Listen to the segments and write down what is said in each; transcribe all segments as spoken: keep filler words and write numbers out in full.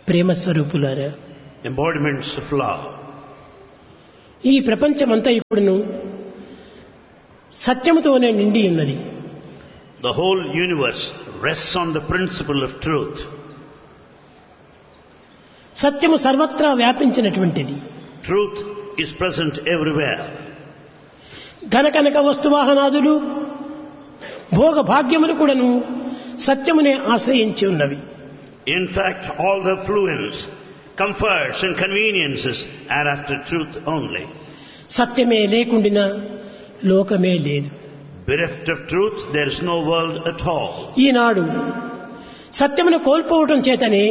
ప్రేమ స్వరూపులారా, embodiments of love. ఈ ప్రపంచమంతా ఇప్పుడును సత్యముతోనే నిండి ఉన్నది. The whole universe rests on the principle of truth. సత్యము సర్వత్రా వ్యాపించినటువంటిది. Truth is present everywhere. ధనకనక వస్తువాహనాదులు భోగ భాగ్యములు కూడాను సత్యమునే ఆశ్రయించి ఉన్నవి. In fact, all the affluence, comforts and conveniences are after truth only. సత్యమే లేకుండినా లోకమే లేదు. Bereft of truth, there is no world at all. ఈనాడు సత్యమును కోల్పోవటం చేతనే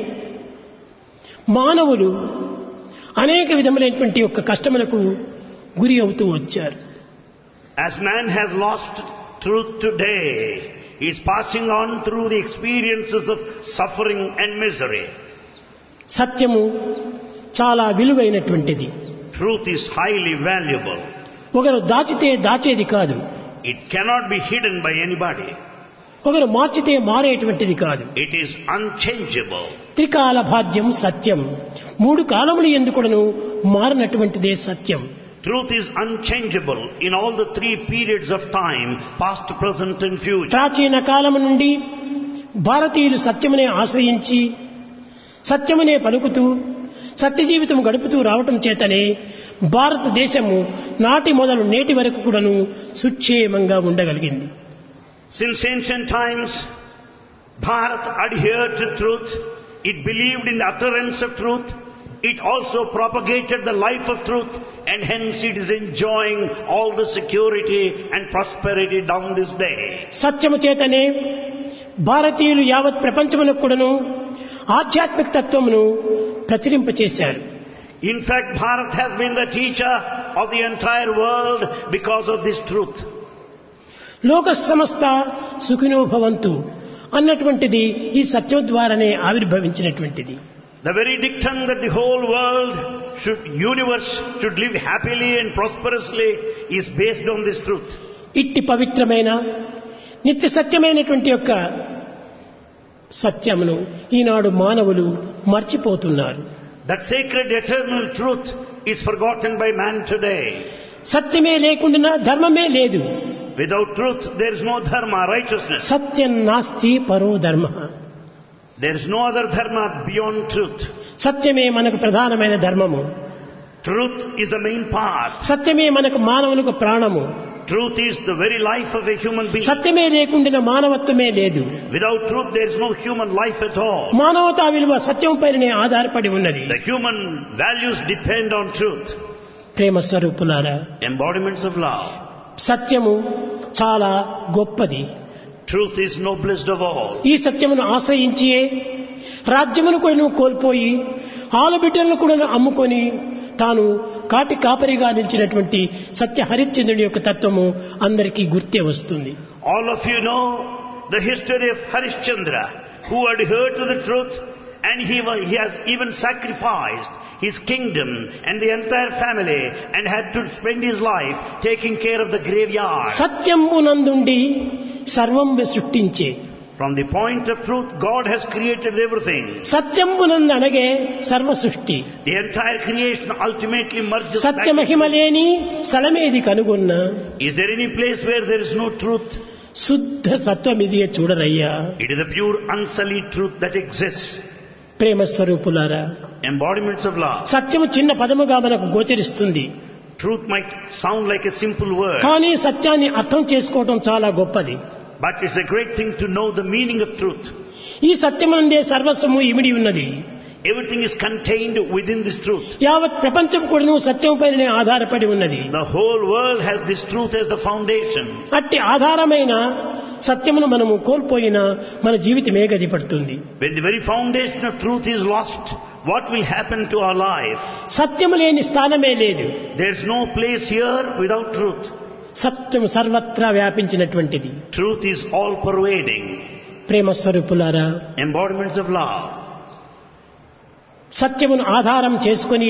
మానవులు అనేక విధములైనటువంటి యొక్క కష్టములకు గురి అవుతూ వచ్చారు. As man has lost truth today, he is passing on through the experiences of suffering and misery. సత్యము చాలా విలువైనటువంటిది. Truth is highly valuable. ఒకరు దాచితే దాచేది కాదు. It cannot be hidden by anybody. ఒకరు మార్చితే మారేటువంటిది కాదు. It is unchangeable. త్రికాల భాగ్యం సత్యం. మూడు కాలములు ఎందుకును మారినటువంటిదే సత్యం. Truth is unchangeable in all the three periods of time, past, present and future. ప్రాచీన కాలము నుండి భారతీయులు సత్యమునే ఆశ్రయించి సత్యమునే పలుకుతూ సత్య జీవితం గడుపుతూ రావటం చేతనే భారతదేశము నాటి మొదలు నేటి వరకు కూడాను సుక్షేమంగా ఉండగలిగింది. Since ancient times, Bharat adhered to truth. It believed in the utterance of truth. It also propagated the life of truth, and hence it is enjoying all the security and prosperity down this day. సత్యము చేతనే భారతీయులు యావత్ ప్రపంచమునకు కూడాను ఆధ్యాత్మిక తత్వమును ప్రచురింపచేశారు. In fact, Bharat has been the teacher of the entire world because of this truth. లోక సమస్త సుఖినో భవంతు అన్నటువంటిది ఈ సత్యం ద్వారానే ఆవిర్భవించినటువంటిది. The very dictum that the whole world should, universe should live happily and prosperously is based on this truth. ఇట్టి పవిత్రమైన నిత్య సత్యమైనటువంటి యొక్క సత్యమును ఈనాడు మానవులు మర్చిపోతున్నారు. That sacred eternal truth is forgotten by man today. సత్యమే లేకుండా ధర్మమే లేదు. Without truth, there is no dharma, righteousness. సత్యం నాస్తి పరో ధర్మ. There is no other dharma beyond truth. సత్యమే మనకు ప్రధానమైన ధర్మము. Truth is the main part. సత్యమే మనకు మానవులకు ప్రాణము. Truth is the very life of a human being. సత్యమే లేకుండా మానవత్వమే లేదు. Without truth, there is no human life at all. మానవతా విలువ సత్యం పైనే ఆధారపడి ఉన్నది. The human values depend on truth. ప్రేమ స్వరూపులారా, Embodiments of love. సత్యము చాలా గొప్పది. Truth is noblest of all. ఈ సత్యమును ఆశ్రయించి రాజ్యమును కూడా కోల్పోయి ఆలబిడ్డలను కూడా అమ్ముకొని తాను కాటి కాపరిగా నిలిచినటువంటి సత్య హరిశ్చంద్రుడి యొక్క తత్వము అందరికీ గుర్తే వస్తుంది. All of you know the history of Harishchandra, who adhered to the truth, and he, was, he has even sacrificed his kingdom and the entire family and had to spend his life taking care of the graveyard. సత్యమునందుండి సర్వం సృష్టించే. From the point of truth, God has created everything. సత్యమునందు అనగే సర్వ సృష్టి. The entire creation ultimately merges back. సత్య మహిమ లేని స్థలమేది కనుగొన్న. Is there any place where there is no truth? శుద్ధ సత్వమిదియే చూడరయ్యా. It is the pure unsullied truth that exists. ప్రేమ స్వరూపులారా, Embodiments of love. సత్యము చిన్న పదముగా మనకు గోచరిస్తుంది. Truth might sound like a simple word, కానీ సత్యాన్ని అర్థం చేసుకోవటం చాలా గొప్పది. but it's a great thing to know the meaning of truth. ఈ సత్యమునందే సర్వస్వము ఇమిడి ఉన్నది. Everything is contained within this truth. యావత్ ప్రపంచం కూడా సత్యం పైనే ఆధారపడి ఉన్నది. The whole world has this truth as the foundation. అట్టి ఆధారమైన సత్యమును మనము కోల్పోయినా మన జీవితమే గది పడుతుంది. When the very foundation of truth is lost, what will happen to our life? సత్యము లేని స్థానమే లేదు. There's no place here without truth. సత్యము సర్వత్రా వ్యాపించినటువంటిది. Truth is all pervading. ప్రేమ స్వరూపులారా, Embodiments of love. సత్యమును ఆధారం చేసుకొని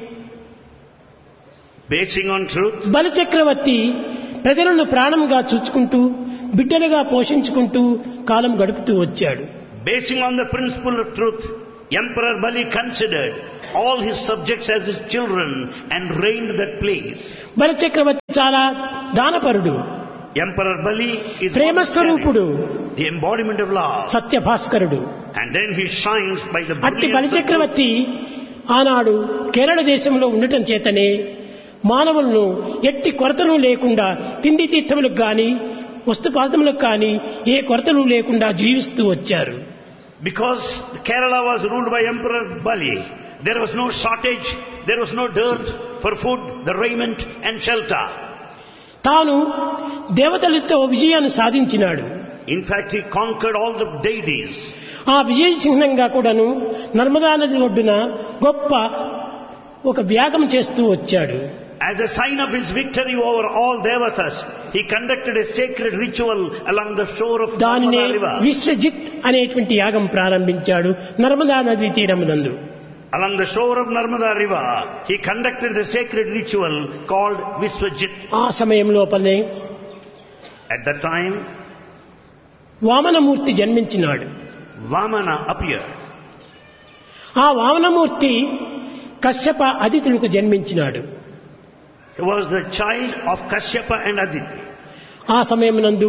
Basing on truth, బలిచక్రవర్తి ప్రజలను ప్రాణంగా చూచుకుంటూ బిడ్డలుగా పోషించుకుంటూ కాలం గడుపుతూ వచ్చాడు. basing on the principle of truth, Emperor Bali considered all his subjects as his children and reigned that place. బలి చక్రవర్తి చాలా దానపరుడు, Emperor Bali is ప్రేమస్వరూపుడు, the embodiment of love. సత్యభాస్కరుడు. And then he shines by the అట్టి brilliance బలి of truth. చక్రవర్తి ఆనాడు కేరళ దేశంలో ఉండటం చేతనే మానవులను ఎట్టి కొరతలు లేకుండా తిండి తీర్థములకు కానీ వస్తుపాదములకు కానీ ఏ కొరతలు లేకుండా జీవిస్తూ వచ్చారు. Because Kerala was ruled by Emperor Bali, there was no shortage, there was no dearth for food, the raiment and shelter. తాను దేవతలతో విజయాన్ని సాధించినాడు. In fact, he conquered all the deities. ఆ విజయ చిహ్నంగా కూడాను నర్మదా నది ఒడ్డున గొప్ప ఒక యాగం చేస్తూ వచ్చాడు. As a sign of his victory over all devatas, he conducted a sacred ritual along the shore of దానినే Narmada river. విశ్వజిత్ అనేటువంటి యాగం ప్రారంభించాడు నర్మదా నది తీరమునందు. Along the shore of Narmada river, he conducted the sacred ritual called Viswajit. ఆ సమయం లోపలనే At that time, Vamanamurthy జన్మించినాడు. Vamana appeared. ఆ Vamanamurthy Kashyapa అదితులకు జన్మించినాడు. He was the child of Kashyapa and Aditi. ఆ సమయమునందు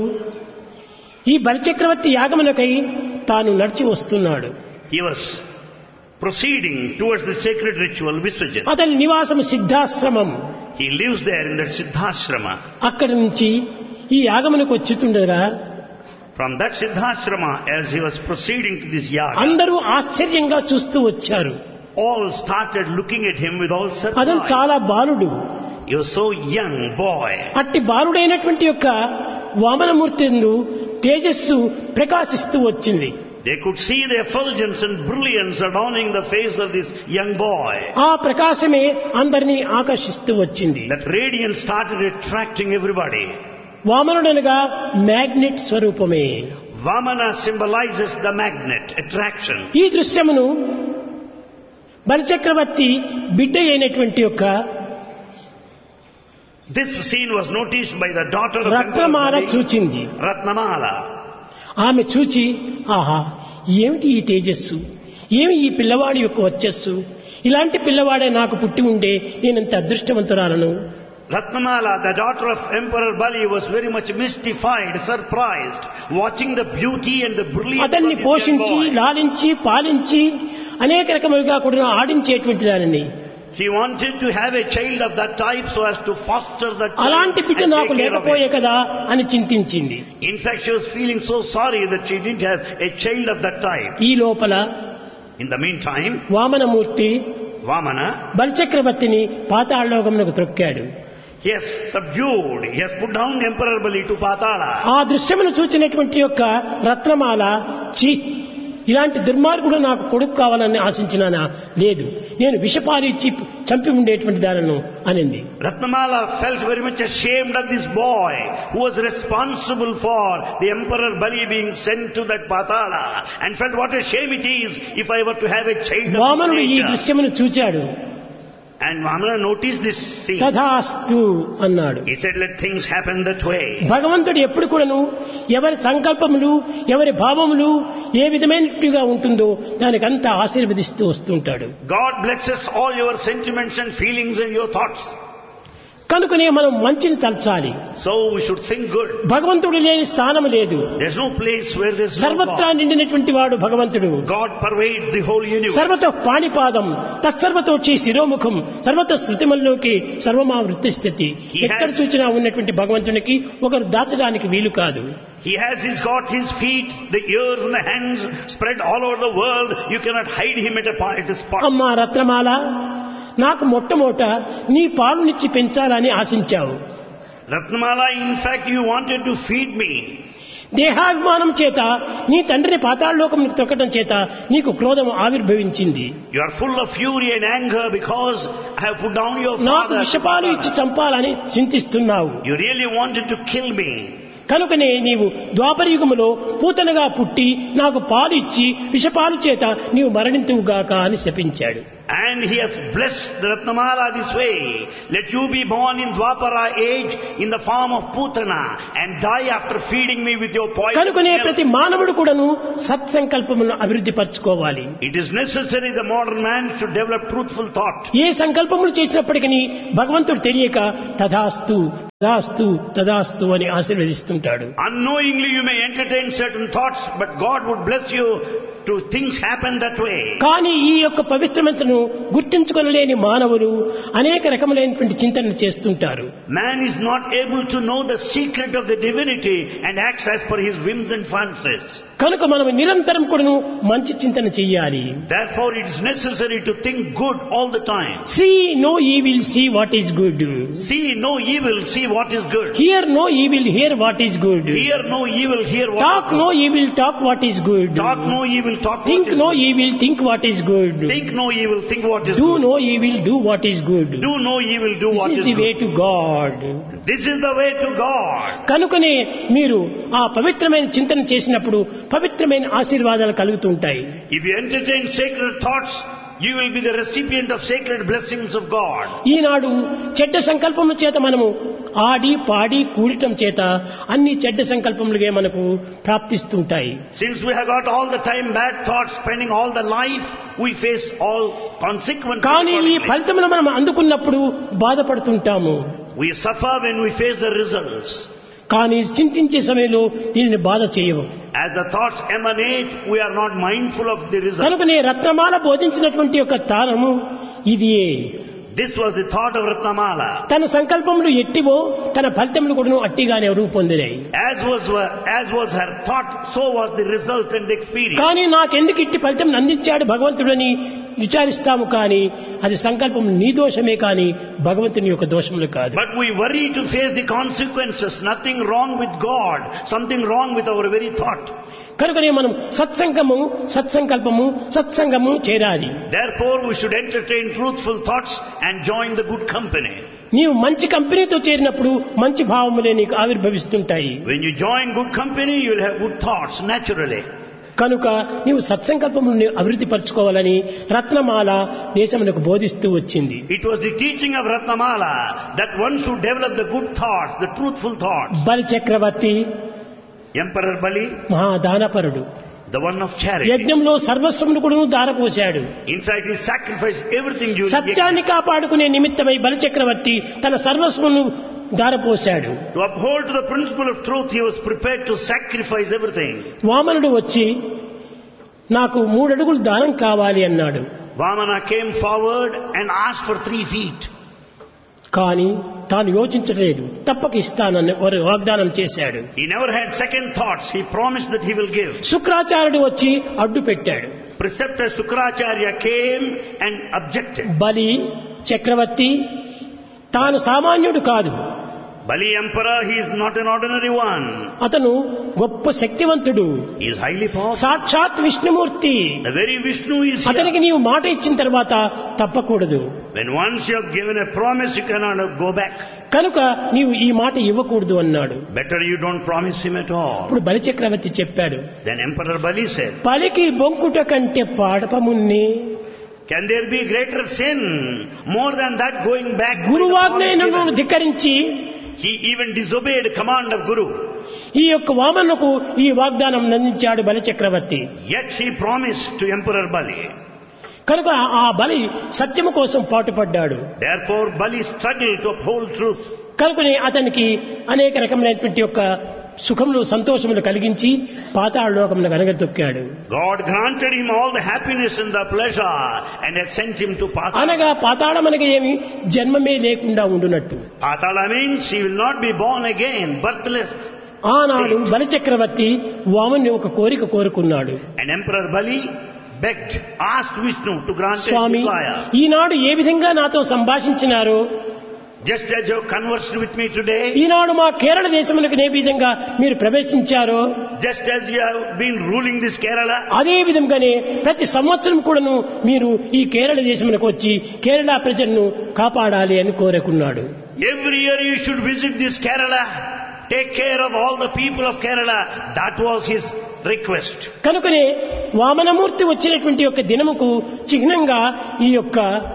ఈ బలిచక్రవర్తి యాగమునకై తాను నడిచి వస్తున్నాడు. He was proceeding towards the sacred ritual Viswajit. అతని నివాసము Siddhashramam. He lives there in that Siddhashrama. అక్కడి నుంచి ఈ యాగమునకు వచ్చుతుండగా From that Siddhashrama, as he was proceeding to this yaga, అందరూ ఆశ్చర్యంగా చూస్తూ వచ్చారు. all started looking at him with all అతను surprise. చాలా బాలుడు. He was so young boy. అట్టి బాలుడైనటువంటి యొక్క వామనమూర్తి యందు తేజస్సు ప్రకాశిస్తూ వచ్చింది. They could see the effulgence and brilliance adorning the face of this young boy. ఆ ప్రకాశమే అందరినీ ఆకర్షిస్తూ వచ్చింది. That radiance started attracting everybody. వామనుడనగా magnet స్వరూపమే. Vamana symbolizes the magnet, attraction. ఈ దృశ్యమును బలిచక్రవర్తి బిడ్డ అయినటువంటి యొక్క This scene was noticed by the daughter of Emperor Ratnamala Bali, చూచింది. Ratnamala. ఆమె చూచి ఆహా ఏమిటి ఈ తేజస్సు, ఏమి ఈ పిల్లవాడి యొక్క వచ్చస్సు, ఇలాంటి పిల్లవాడే నాకు పుట్టి ఉండే నేనంత అదృష్టవంతురాలను. Ratnamala, the daughter of Emperor Bali, was very much mystified, surprised, watching the beauty and the brilliance of అతన్ని this young పోషించి boy. లాలించి పాలించి అనేక రకములుగా కూడా ఆడించేటువంటి దానిని, She wanted to have a child of that type so as to foster that child అలాంటి బిడ్డ and నాకు take care of లేకపోయే it. కదా అని చింతించింది. In fact, she was feeling so sorry that she didn't have a child of that type. ఈ లోపల In the meantime, Vamanamurthy Vamana, బలిచక్రవర్తిని పాతాళలోకమునకు త్రొక్కాడు. he has subdued, he has put down Emperor Bali to Patala. ఆ దృశ్యమును చూచినటువంటి యొక్క రత్నమాల చి ఇలాంటి దుర్మార్గుడు నాకు కొడుకు కావాలని ఆశించినానా, లేదు నేను విషపాలు ఇచ్చి చంపి ఉండేటువంటి దానను అనింది. Ratnamala felt very much ashamed of this boy who was responsible for the Emperor Bali being sent to that Patala, and felt what a shame it is if I were to have a child of Vamanudu this ఈ nature. దృశ్యమును చూచాడు. And Vamana noticed this scene. తథాస్తు అన్నాడు. He said, let things happen that way. భగవంతుడు ఎప్పుడు కూడాను ఎవరి సంకల్పములు ఎవరి భావములు ఏ విధమైనట్టుగా ఉంటుందో దానికంతా ఆశీర్వదిస్తూ వస్తుంటాడు. God blesses all your sentiments and feelings and your thoughts. కనుకనే మనం మంచిని తలచాలి. So we should think good. భగవంతుడు లేని స్థానం లేదు. There's no place where there's no సర్వత్రా God. నిండినటువంటి వాడు భగవంతుడు. God pervades the whole universe. సర్వతో పాణిపాదం తత్సర్వతోచి శిరోముఖం సర్వత శృతిమల్లోకి సర్వమా వృత్తిస్థితి. ఎక్కడ చూచినా ఉన్నటువంటి భగవంతునికి ఒకరు దాచడానికి వీలు కాదు. He has he's got his feet, the ears and the hands spread all over the world. You cannot hide him at a, at a spot. అమ్మా రత్నమాల, నాకు మొట్టమొదట నీ పాలునిచ్చి పెంచాలని ఆశించావు. Ratnamala, in fact, you wanted to feed me. దేహాభిమానం చేత నీ తండ్రిని పాతాళలోకమునకు తొక్కడం చేత నీకు క్రోధం ఆవిర్భవించింది. You are full of fury and anger because I have put down your నాకు father. విషపాలు ఇచ్చి చంపాలని చింతిస్తున్నావు. You really wanted to kill me. కనుకనే నీవు ద్వాపరయుగములో పూతనగా పుట్టి నాకు పాలు ఇచ్చి విషపాలు చేత నీవు మరణింతువుగాక అని శపించాడు. And he has blessed the Ratnamala this way. Let you be born in Dwapara age in the form of Putana and die after feeding me with your poison కనుకనే milk. ప్రతి మానవుడు కూడాను సత్సంకల్పములను అభివృద్ధి పరచుకోవాలి. It is necessary the modern man should develop truthful thought. ఏ సంకల్పములు చేసినప్పటికీ భగవంతుడు తెలియక తదాస్తు తదాస్తు తదాస్తు అని ఆశీర్వదిస్తుంటాడు. Unknowingly you may entertain certain thoughts, but God would bless you to things happen that way. కానీ ఈ యొక్క పవిత్రమంతను గుర్తించుకొనలేని మానవులు అనేక రకములైనటువంటి చింతనలు చేస్తుంటారు. Man is not able to know the secret of the divinity and acts as per his whims and fancies. కనుక మనం నిరంతరం కూడాను మంచి చింతన చెయ్యాలి. Therefore it is necessary to think good all the time. See no evil, see what is good. See no evil, see what is good. Hear no evil, hear what is good. Hear no evil, hear what Talk is good. no evil, talk what is good. Talk no evil, talk Think what is no good. evil, think what is good. Think no evil, think what is Do good. no evil, do what is good. Do no evil, do what This is is the way good. to God. This is the way to God. కనుకనే మీరు ఆ పవిత్రమైన చింతన చేసినప్పుడు పవిత్రమైన ఆశీర్వాదాలు కలుగుతుంటాయి. If you entertain sacred thoughts, you will be the recipient of sacred blessings of God. ఈనాడు చెడ్డ సంకల్పముల చేత మనము ఆడి పాడి కూడటం చేత అన్ని చెడ్డ సంకల్పములుగా మనకు ప్రాప్తిస్తుంటాయి. Since we have got all the time bad thoughts, spending all the life, we face all consequences. కానీ ఈ accordingly. ఫలితములు మనం అందుకున్నప్పుడు బాధపడుతుంటాము. We suffer when we face the results. కానీ చింతించే సమయంలో దీనిని బాధ చేయము. As the thoughts emanate, we are not mindful of the results. కనుకనే రత్నమాల బోధించినటువంటి యొక్క తారము ఇదియే. This was the thought of Ratnamala. తన సంకల్పములు ఎట్టివో తన ఫలితములు కూడా అట్టిగానే రూపొందినాయి. As was as was her thought, so was the result and the experience. కానీ నాకెందుకు ఇట్టి ఫలితం అందించాడు భగవంతుడని విచారిస్తాము. కానీ అది సంకల్పం నీ దోషమే కానీ భగవంతుని యొక్క దోషములు కాదు. But we worry to face the consequences. Nothing wrong with God. Something wrong with our very thought. కనుకనే మనం సత్సంగము సత్సంకల్పము సత్సంగము చేరాలి. Therefore we should entertain truthful thoughts and join the good company. నీవు మంచి కంపెనీతో చేరినప్పుడు మంచి భావములే నీకు ఆవిర్భవిస్తుంటాయి. When you join good company, you will have good thoughts naturally. కనుక నీవు సత్సంకల్పమును అభివృద్ధి పరచుకోవాలని రత్నమాల దేశమునకు బోధిస్తూ వచ్చింది. It was the teaching of Ratnamala that one should develop the good thoughts, the truthful thoughts. బలి చక్రవర్తి Emperor Bali, మహాదానపరుడు, the one of charity. యజ్ఞంలో సర్వస్వమును కూడా దారపోశాడు. In fact, he sacrificed everything during the సత్యాన్ని కాపాడుకునే నిమిత్తమై బలి చక్రవర్తి తన సర్వస్వమును దారపోశాడు. To uphold to the principle of truth, he was prepared to sacrifice everything. వామనుడు వచ్చి నాకు మూడు అడుగులు దానం కావాలి అన్నాడు. Vamana came forward and asked for three feet. కానీ తాను యోచించలేదు. తప్పక ఇస్తానని వారు వాగ్దానం చేశాడు. He never had second thoughts. He promised that he will give. శుక్రాచార్యుడు వచ్చి అడ్డు పెట్టాడు. Preceptor Sukracharya came and objected. బలి చక్రవర్తి తాను సామాన్యుడు కాదు. Bali Emperor, he is not an ordinary one. అతను గొప్ప శక్తివంతుడు. He is highly powerful. సాక్షాత్ Vishnumurthy. The very Vishnu is అతనికి here. నీవు మాట ఇచ్చిన తర్వాత తప్పకూడదు. When once you have given a promise, you cannot go back. కనుక నీవు ఈ మాట ఇవ్వకూడదు అన్నాడు. Better you don't promise him at all. ఇప్పుడు బలి చక్రవర్తి చెప్పాడు, Then Emperor Bali said, పలికి బొంకుట కంటే పాడపమున్ని can there be greater sin more than that going back? with the గురువాజ్ఞను promise given? ధిక్కరించి He even disobeyed command of Guru. ఈ యొక్క వామనుకు ఈ వాగ్దానం అందించాడు బలి చక్రవర్తి. Yet he promised to Emperor Bali. కనుక ఆ బలి సత్యము కోసం పాటుపడ్డాడు. Therefore Bali struggled to uphold truth. కనుకనే అతనికి అనేక రకమైనటువంటి యొక్క సుఖములు సంతోషములు కలిగించి పాతాళ లోకమును వెనగదొక్కాడు. God granted him all the happiness and the pleasure and has sent him to Patala. అనగా పాతాళం అనగా ఏమి, జన్మమే లేకుండా ఉండునట్టు. Patala means he will not be born again, birthless. ఆనాడు బలి చక్రవర్తి వామన్ని ఒక కోరిక కోరుకున్నాడు. And Emperor Bali begged, asked Vishnu to grant him Swamy, desire. ఈనాడు ఏ విధంగా నాతో సంభాషించినారో, Just as you have conversed with me today, ఈనాడు మా కేరళ దేశములకు ఏ విధంగా మీరు ప్రవేశించారో, just as you have been ruling this Kerala, అదే విధంగానే ప్రతి సంవత్సరం కూడాను మీరు ఈ కేరళ దేశములకు వచ్చి కేరళ ప్రజలను కాపాడాలి అని కోరుకున్నాడు. every year you should visit this Kerala, take care of all the people of Kerala. That was his request. కనుకనే వామనమూర్తి వచ్చినటువంటి యొక్క దినముకు చిహ్నంగా ఈ యొక్క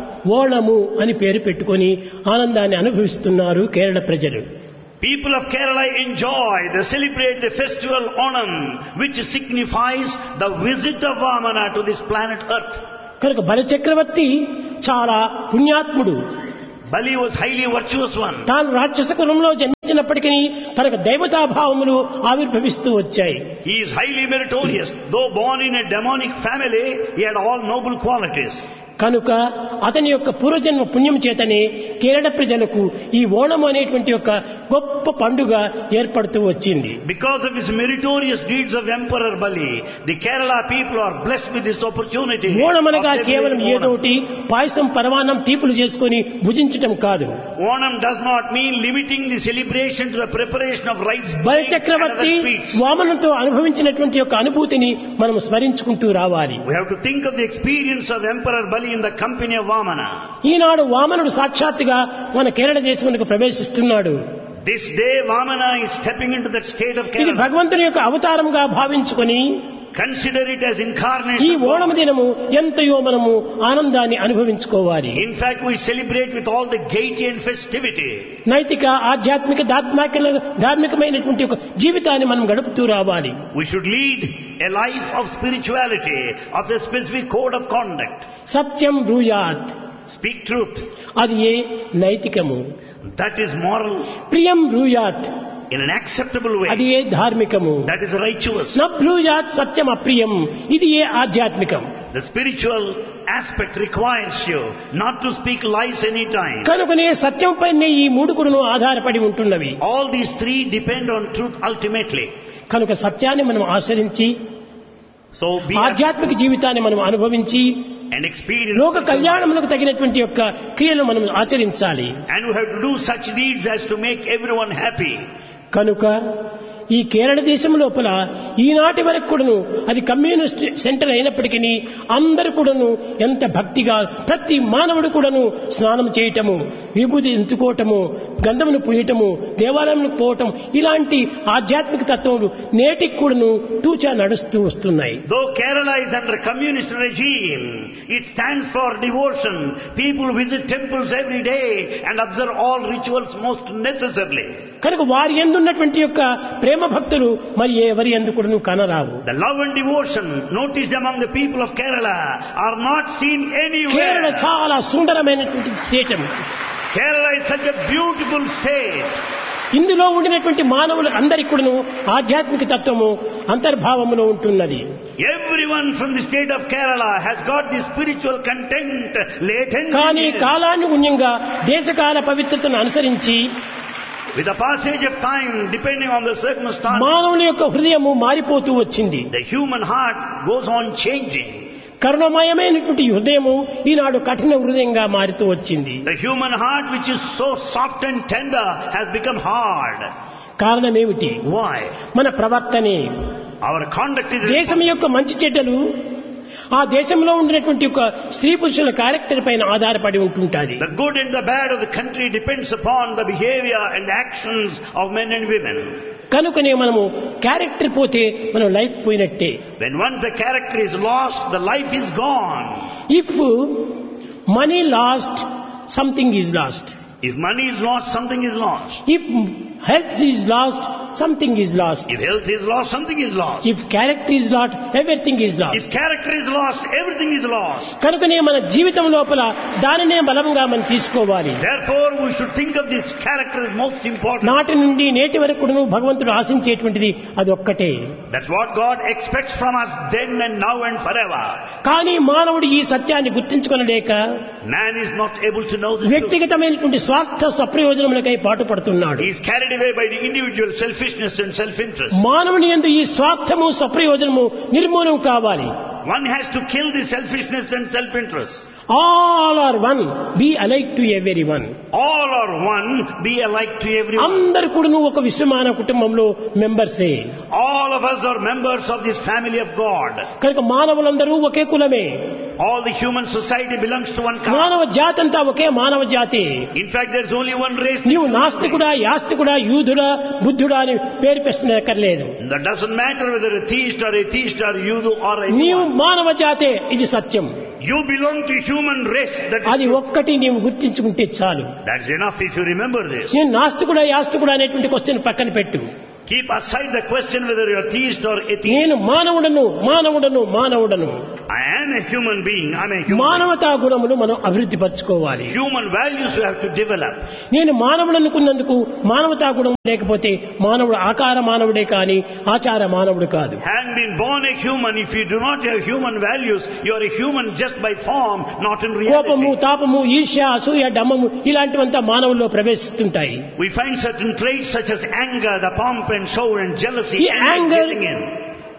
ఓణము అని పేరు పెట్టుకొని ఆనందాన్ని అనుభవిస్తున్నారు కేరళ ప్రజలు. People of Kerala enjoy, they celebrate the festival Onam, which signifies the visit of Vamana to this planet Earth. కనుక బలిచక్రవర్తి చాలా పుణ్యాత్ముడు. Bali was highly virtuous one. తాను రాక్షస కులంలో జన్మించినప్పటికీ తనకు దైవతాభావములు ఆవిర్భవిస్తూ వచ్చాయి. He is highly meritorious. Though born in a demonic family, he had all noble qualities. కనుక అతని యొక్క పూర్వజన్మ పుణ్యం చేతనే కేరళ ప్రజలకు ఈ ఓణం అనేటువంటి ఒక గొప్ప పండుగ ఏర్పడుతూ వచ్చింది. Because of his meritorious deeds of Emperor Bali, the Kerala people are blessed with this opportunity. Onam అనగా కేవలం ఏదోటి పాయసం పరమాన్నం తీపులు చేసుకొని భుజించటం కాదు. Onam does not mean limiting the celebration to the preparation of rice బలి చక్రవర్తి వామనంతో అనుభవించినటువంటి యొక్క అనుభూతిని మనం స్మరించుకుంటూ రావాలి. We have to think of the experience of Emperor Bali in the company of Vamana. ఈనాడు వామనుడు సాక్షాత్తుగా మన కేరళ దేశమునకు ప్రవేశిస్తున్నాడు. This day Vamana is stepping into that state of ఇది Kerala. భగవంతుని యొక్క అవతారంగా భావించుకొని Consider it as ఈ incarnation. ఓణమ దినము ఎంతయో మనము ఆనందాన్ని అనుభవించుకోవాలి. In fact, we celebrate with all the gaiety and festivity. నైతిక ఆధ్యాత్మిక దాత్మిక ధార్మికమైనటువంటి ఒక జీవితాన్ని మనం గడుపుతూ రావాలి. We should lead a life of spirituality, of a specific code of conduct. Satyam బ్రూయాత్, Speak truth. అది ఏ నైతికము. That is moral ప్రియం బ్రూయాత్, in an acceptable అది way. A ధార్మికము. That is righteous. న బ్రూయాత్ సత్యం అప్రియం, ఇది ఏ ఆధ్యాత్మికం. The spiritual aspect requires you not to speak lies any time. కనుకనే సత్యం పైనే ఈ మూడు కూడాను ఆధారపడి ఉంటున్నవి. All these three depend on truth ultimately. కనుక సత్యాన్ని మనం ఆచరించి So be ఆధ్యాత్మిక జీవితాన్ని మనం అనుభవించి and experience. లోక కళ్యాణములకు తగినటువంటి యొక్క క్రియలు మనం ఆచరించాలి. And we have to do such deeds as to make everyone happy. కనుక ఈ కేరళ దేశం లోపల ఈనాటి వరకు కూడాను అది కమ్యూనిస్ట్ సెంటర్ అయినప్పటికీ అందరూ కూడాను ఎంత భక్తిగా ప్రతి మానవుడు కూడాను స్నానం చేయటము, విభూతి ఎంచుకోవటము, గంధమును పూయటము, దేవాలయంకు పోవటం, ఇలాంటి ఆధ్యాత్మిక తత్వములు నేటికి కూడాను తూచా నడుస్తూ వస్తున్నాయి. Though Kerala is under communist regime, it stands for devotion. People visit temples every day and observe all rituals most necessarily. కనుక వారి యందున్నటువంటి యొక్క ప్రేమ భక్తులు మరి ఎవరి యందు కూడాను కనరావు. The love and devotion noticed among the people of Kerala are not seen Kerala anywhere. చాలా సుందరమైనటువంటి దేశం. Kerala is such a beautiful state. ఇందులో ఉండినటువంటి మానవులు అందరికీ కూడాను ఆధ్యాత్మిక తత్వము అంతర్భావములో ఉంటున్నది. Everyone from the state of Kerala has got this spiritual content latent. కానీ in them. కాలానుగుణ్యంగా దేశకాల పవిత్రతను అనుసరించి With the passage of time, depending on the circumstances, మానవుని యొక్క హృదయము మారిపోతూ వచ్చింది. the human heart goes on changing. కరుణమయమైనటువంటి హృదయము ఈనాడు కఠిన హృదయంగా మారుతూ వచ్చింది. The human heart, which is so soft and tender, has become hard. కారణమేమిటి? Why? మన ప్రవర్తనే. Our conduct is దేశం యొక్క మంచి చెడ్డలు ఆ దేశంలో ఉండినటువంటి ఒక స్త్రీ పురుషుల క్యారెక్టర్ పైన ఆధారపడి ఉంటుంటాది. the good and the bad of the country depends upon the behavior and the actions of men and women. కనుకనే మనము క్యారెక్టర్ పోతే మనం లైఫ్ పోయినట్టే. When once the character is lost, the life is gone. If money last, something is lost. If money is lost, something is lost. If health is lost, something is lost. If health is lost, something is lost. If character is lost, everything is If lost. character is lost, everything is lost. కనుకనే మన జీవితం లోపల దానినే బలంగా మనం తీసుకోవాలి. Therefore, we should think of this character as most important. నాటి నుండి నేటి వరకు కూడాను భగవంతుడు ఆశించేటువంటిది అది ఒక్కటే. That's what God expects from us then and now and forever. కానీ మానవుడు ఈ సత్యాన్ని గుర్తించుకొనలేక Man is not able to know the truth. వ్యక్తిగతమైనటువంటి స్వార్థ స్వప్రయోజనములకై పాటుపడుతున్నాడు. He is carried away by the individual selfishness and self-interest. మానవుని యందు ఈ స్వార్థము స్వప్రయోజనము నిర్మూలన కావాలి. One has to kill the selfishness and self-interest. All are one, be alike to every one. All are one, be alike to everyone. అందరు కూడాను ఒక విశ్వమాన కుటుంబంలో మెంబర్సే. All of us are members of this family of God. కనుక మానవులందరూ ఒకే కులమే. All the human society belongs to one మానవ caste. జాతి అంతా ఒకే మానవ జాతి. In fact, there's only one race. నీవు నాస్తికుడా, యాస్తికుడా, యూదుడా, బుద్ధుడా అని పేరు పెట్టనక్కర్లేదు. That doesn't matter whether a theist or atheist or Yudu or నీవు anyone. మానవ జాతే, ఇది సత్యం. You belong to human race. That is, అది ఒక్కటి నీవు గుర్తించుకుంటే చాలు. that's enough if you remember this. నేను నాస్తికుడా, యాస్తికుడా అనేటువంటి క్వశ్చన్ పక్కన పెట్టు. Keep aside the question whether you're theist or atheist. నేను మానవుడను, మానవుడను, మానవుడను. I am a human being. I'm a human. మానవతా గుణములు మనం అభివృద్ధి పరచుకోవాలి. Human values you have to develop. నేను మానవుడు అనుకున్నందుకు మానవతా గుణం లేకపోతే మానవుడు ఆకార మానవుడే కాని ఆచార మానవుడు కాదు. Having been born a human, if you do not have human values, you are a human just by form, not in కోపము, reality. తాపము, ఈర్ష్య, అసూయ, డమ్మము ఇలాంటివంతా మానవుల్లో ప్రవేశిస్తుంటాయి. We find certain traits such as anger, the pomp and show and jealousy, ఈ and anger- getting in.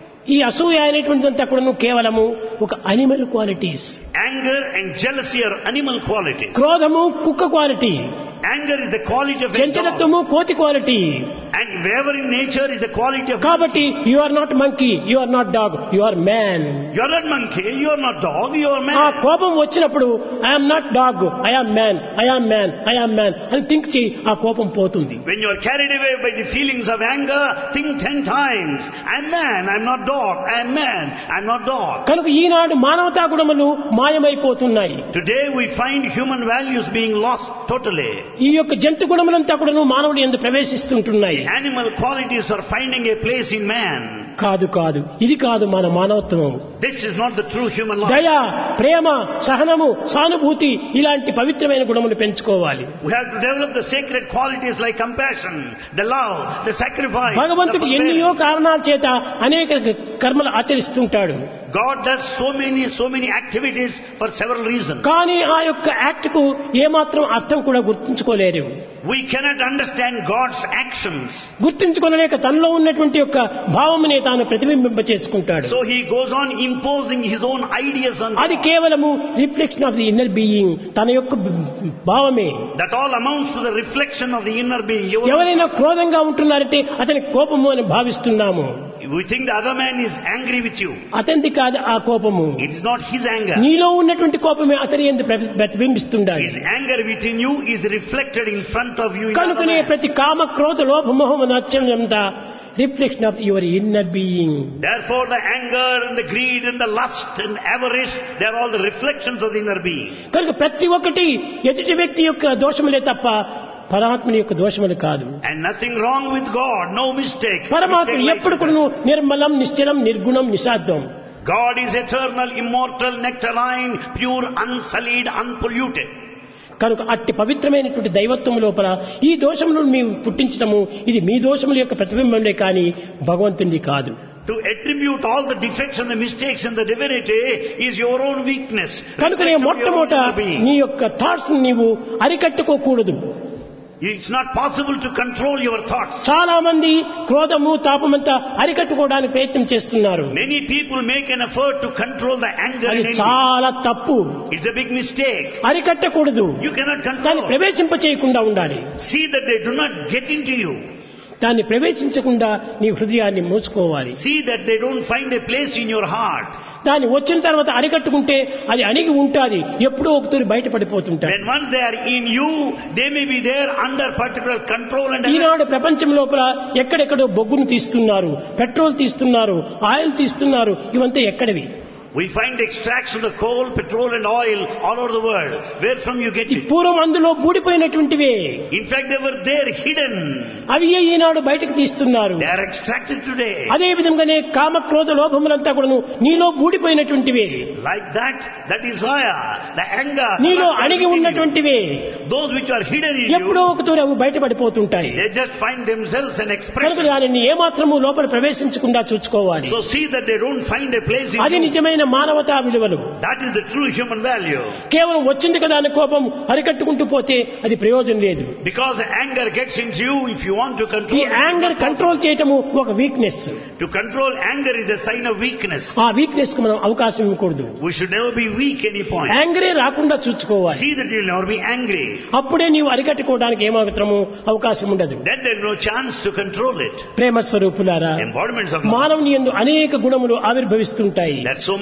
ఈ అసూయ అనేటువంటిదంతా కూడా కేవలము ఒక animal qualities. Anger and jealousy are animal qualities. క్రోధము కుక్క quality, Anger is the quality of a dog. చంచలత్వము కోతి quality. And wavering nature is the quality of కాబట్టి you are not monkey, you are not dog, you are man. You are not monkey, you are not dog, you are ఆ man. కోపం వచ్చినప్పుడు I'm not dog, I am man, I am man, I am man అని think చేయి, ఆ కోపం పోతుంది. When you are carried away by the feelings of anger, think ten times. I am man, I am not dog. I am man, I am not dog. కనుక ఈనాడు మానవతా గుణములు మాయమైపోతున్నాయి. Today we find human values being lost totally. ఈ యొక్క జంతు గుణములంతా కూడా మానవుడి యందు ప్రవేశిస్తుంటున్నాయి. Animal qualities are finding a place in man. కాదు కాదు, ఇది కాదు మన మానవత్వం. This is not the true human life. దయ, ప్రేమ, సహనము, సానుభూతి ఇలాంటి పవిత్రమైన గుణములు పెంచుకోవాలి. We have to develop the sacred qualities like compassion, the love, the sacrifice. the భగవంతుడు ఎన్నో forbearance. కారణాల చేత అనేక కర్మలు ఆచరిస్తుంటాడు. God does so many, so many activities for several reasons. కానీ ఆ యొక్క యాక్ట్ కు ఏమాత్రం అర్థం కూడా గుర్తించుకోలేరు. We cannot understand God's actions. గుర్తించుకోలేక తనలో ఉన్నటువంటి యొక్క భావమునే తాను ప్రతిబింబింప చేసుకుంటాడు. So he goes on imposing his own ideas on అది God. కేవలము reflection of the inner being, తన యొక్క భావమే. That all amounts to the reflection of the inner being. You- ఎవరైనా క్రోధంగా ఉంటున్నారంటే అతని కోపము అని భావిస్తున్నాము. We think the other man is angry with you. అతనిది కాదు ఆ కోపము. It is not his anger. నీలో ఉన్నటువంటి కోపమే అతని యందు ప్రతి- ప్రతిబింబిస్తుండాలి. His anger within you is reflected in front of you in the other కనుకనే man. ప్రతి కామ క్రోధ లోభ మోహము నచ్చంతా reflection of your inner being. Therefore the anger and the greed and the lust and avarice, they are all the reflections of the inner being. కనుక ప్రతి ఒక్కటి ఎదుటి వ్యక్తి యొక్క దోషములే తప్ప పరమాత్మని యొక్క దోషములు కాదు. And nothing wrong with God, no mistake. పరమాత్మ Mistake lies ఎప్పుడు with కూడా us. నిర్మలం, నిశ్చలం, నిర్గుణం, నిశాబ్దం. God is eternal, immortal, nectarine, pure, unsullied, unpolluted. కనుక అట్టి పవిత్రమైనటువంటి దైవత్వం లోపల ఈ దోషములను మేము పుట్టించటము ఇది మీ దోషముల యొక్క ప్రతిబింబమే కానీ భగవంతునిది కాదు. To attribute all the defects and the mistakes in the divinity is your own weakness. కనుకనే Reflection of your own మొట్టమొదట inner being. నీ యొక్క థాట్స్ నీవు అరికట్టుకోకూడదు. It's not possible to control your thoughts. చాలా మంది క్రోధము, తాపమంతా అరికట్టుకోవడానికి ప్రయత్నం చేస్తున్నారు. Many people make an effort to control the anger అది and envy. చాలా తప్పు. It's a big mistake. అరికట్టకూడదు, You cannot దాన్ని control. ప్రవేశింప చేయకుండా ఉండాలి. See that they do not get into you. దాన్ని ప్రవేశించకుండా నీ హృదయాన్ని మూసుకోవాలి. See that they don't find a place in your heart. దాన్ని వచ్చిన తర్వాత అరికట్టుకుంటే అది అణిగి ఉంటాది, ఎప్పుడో ఒకతూరి బయటపడిపోతుంటాయి. When once they are in you, they may be there under particular control and ఈనాడు ప్రపంచం లోపల ఎక్కడెక్కడో బొగ్గును తీస్తున్నారు, పెట్రోల్ తీస్తున్నారు, ఆయిల్ తీస్తున్నారు. ఇవంతా ఎక్కడివి? we find the extracts of the coal, petrol and oil all over the world. Where from you get ఈ it? పూర్వం అందులో బూడిపోయినటువంటివే. In fact, they were there hidden. అవి ఈనాడు బయటకు తీస్తున్నారు. They are extracted today. అదే విధంగానే కామ క్రోధ లోభములంతా కూడాను నీలో బూడిపోయినటువంటివే. Like that, the desire, the anger, the నీలో lust అణిగి within you. ఉన్నటువంటివే Those which are hidden in ఎప్పుడో you, ఒకతూరి అవి బయటపడిపోతుంటాయి. they just find themselves an కనుక expression. దానిని ఏమాత్రము లోపల ప్రవేశించకుండా చూసుకోవాలి. So see that they don't find a place in అది you. నిజమైన మానవతా విలువలు. That is the true human value. కేవలం వచ్చింది కదా అని కోపం అరికట్టుకుంటూ పోతే అది ప్రయోజనం లేదు. Because anger gets into you, if you want to ఈ control it, యాంగర్ కంట్రోల్ చేయటము ఒక weakness. to control anger is a sign of weakness. ఆ వీక్నెస్ కు మనం అవకాశం ఇవ్వకూడదు. We should never be weak any point. యాంగరే రాకుండా చూసుకోవాలి. See that you will never be angry. అప్పుడే నీవు అరికట్టుకోవడానికి ఏమాత్రము అవకాశం ఉండదు. Then there is no chance to control it. ప్రేమ స్వరూపులారా, Embodiments of love. మానవుని యందు అనేక గుణములు ఆవిర్భవిస్తుంటాయి. There are so many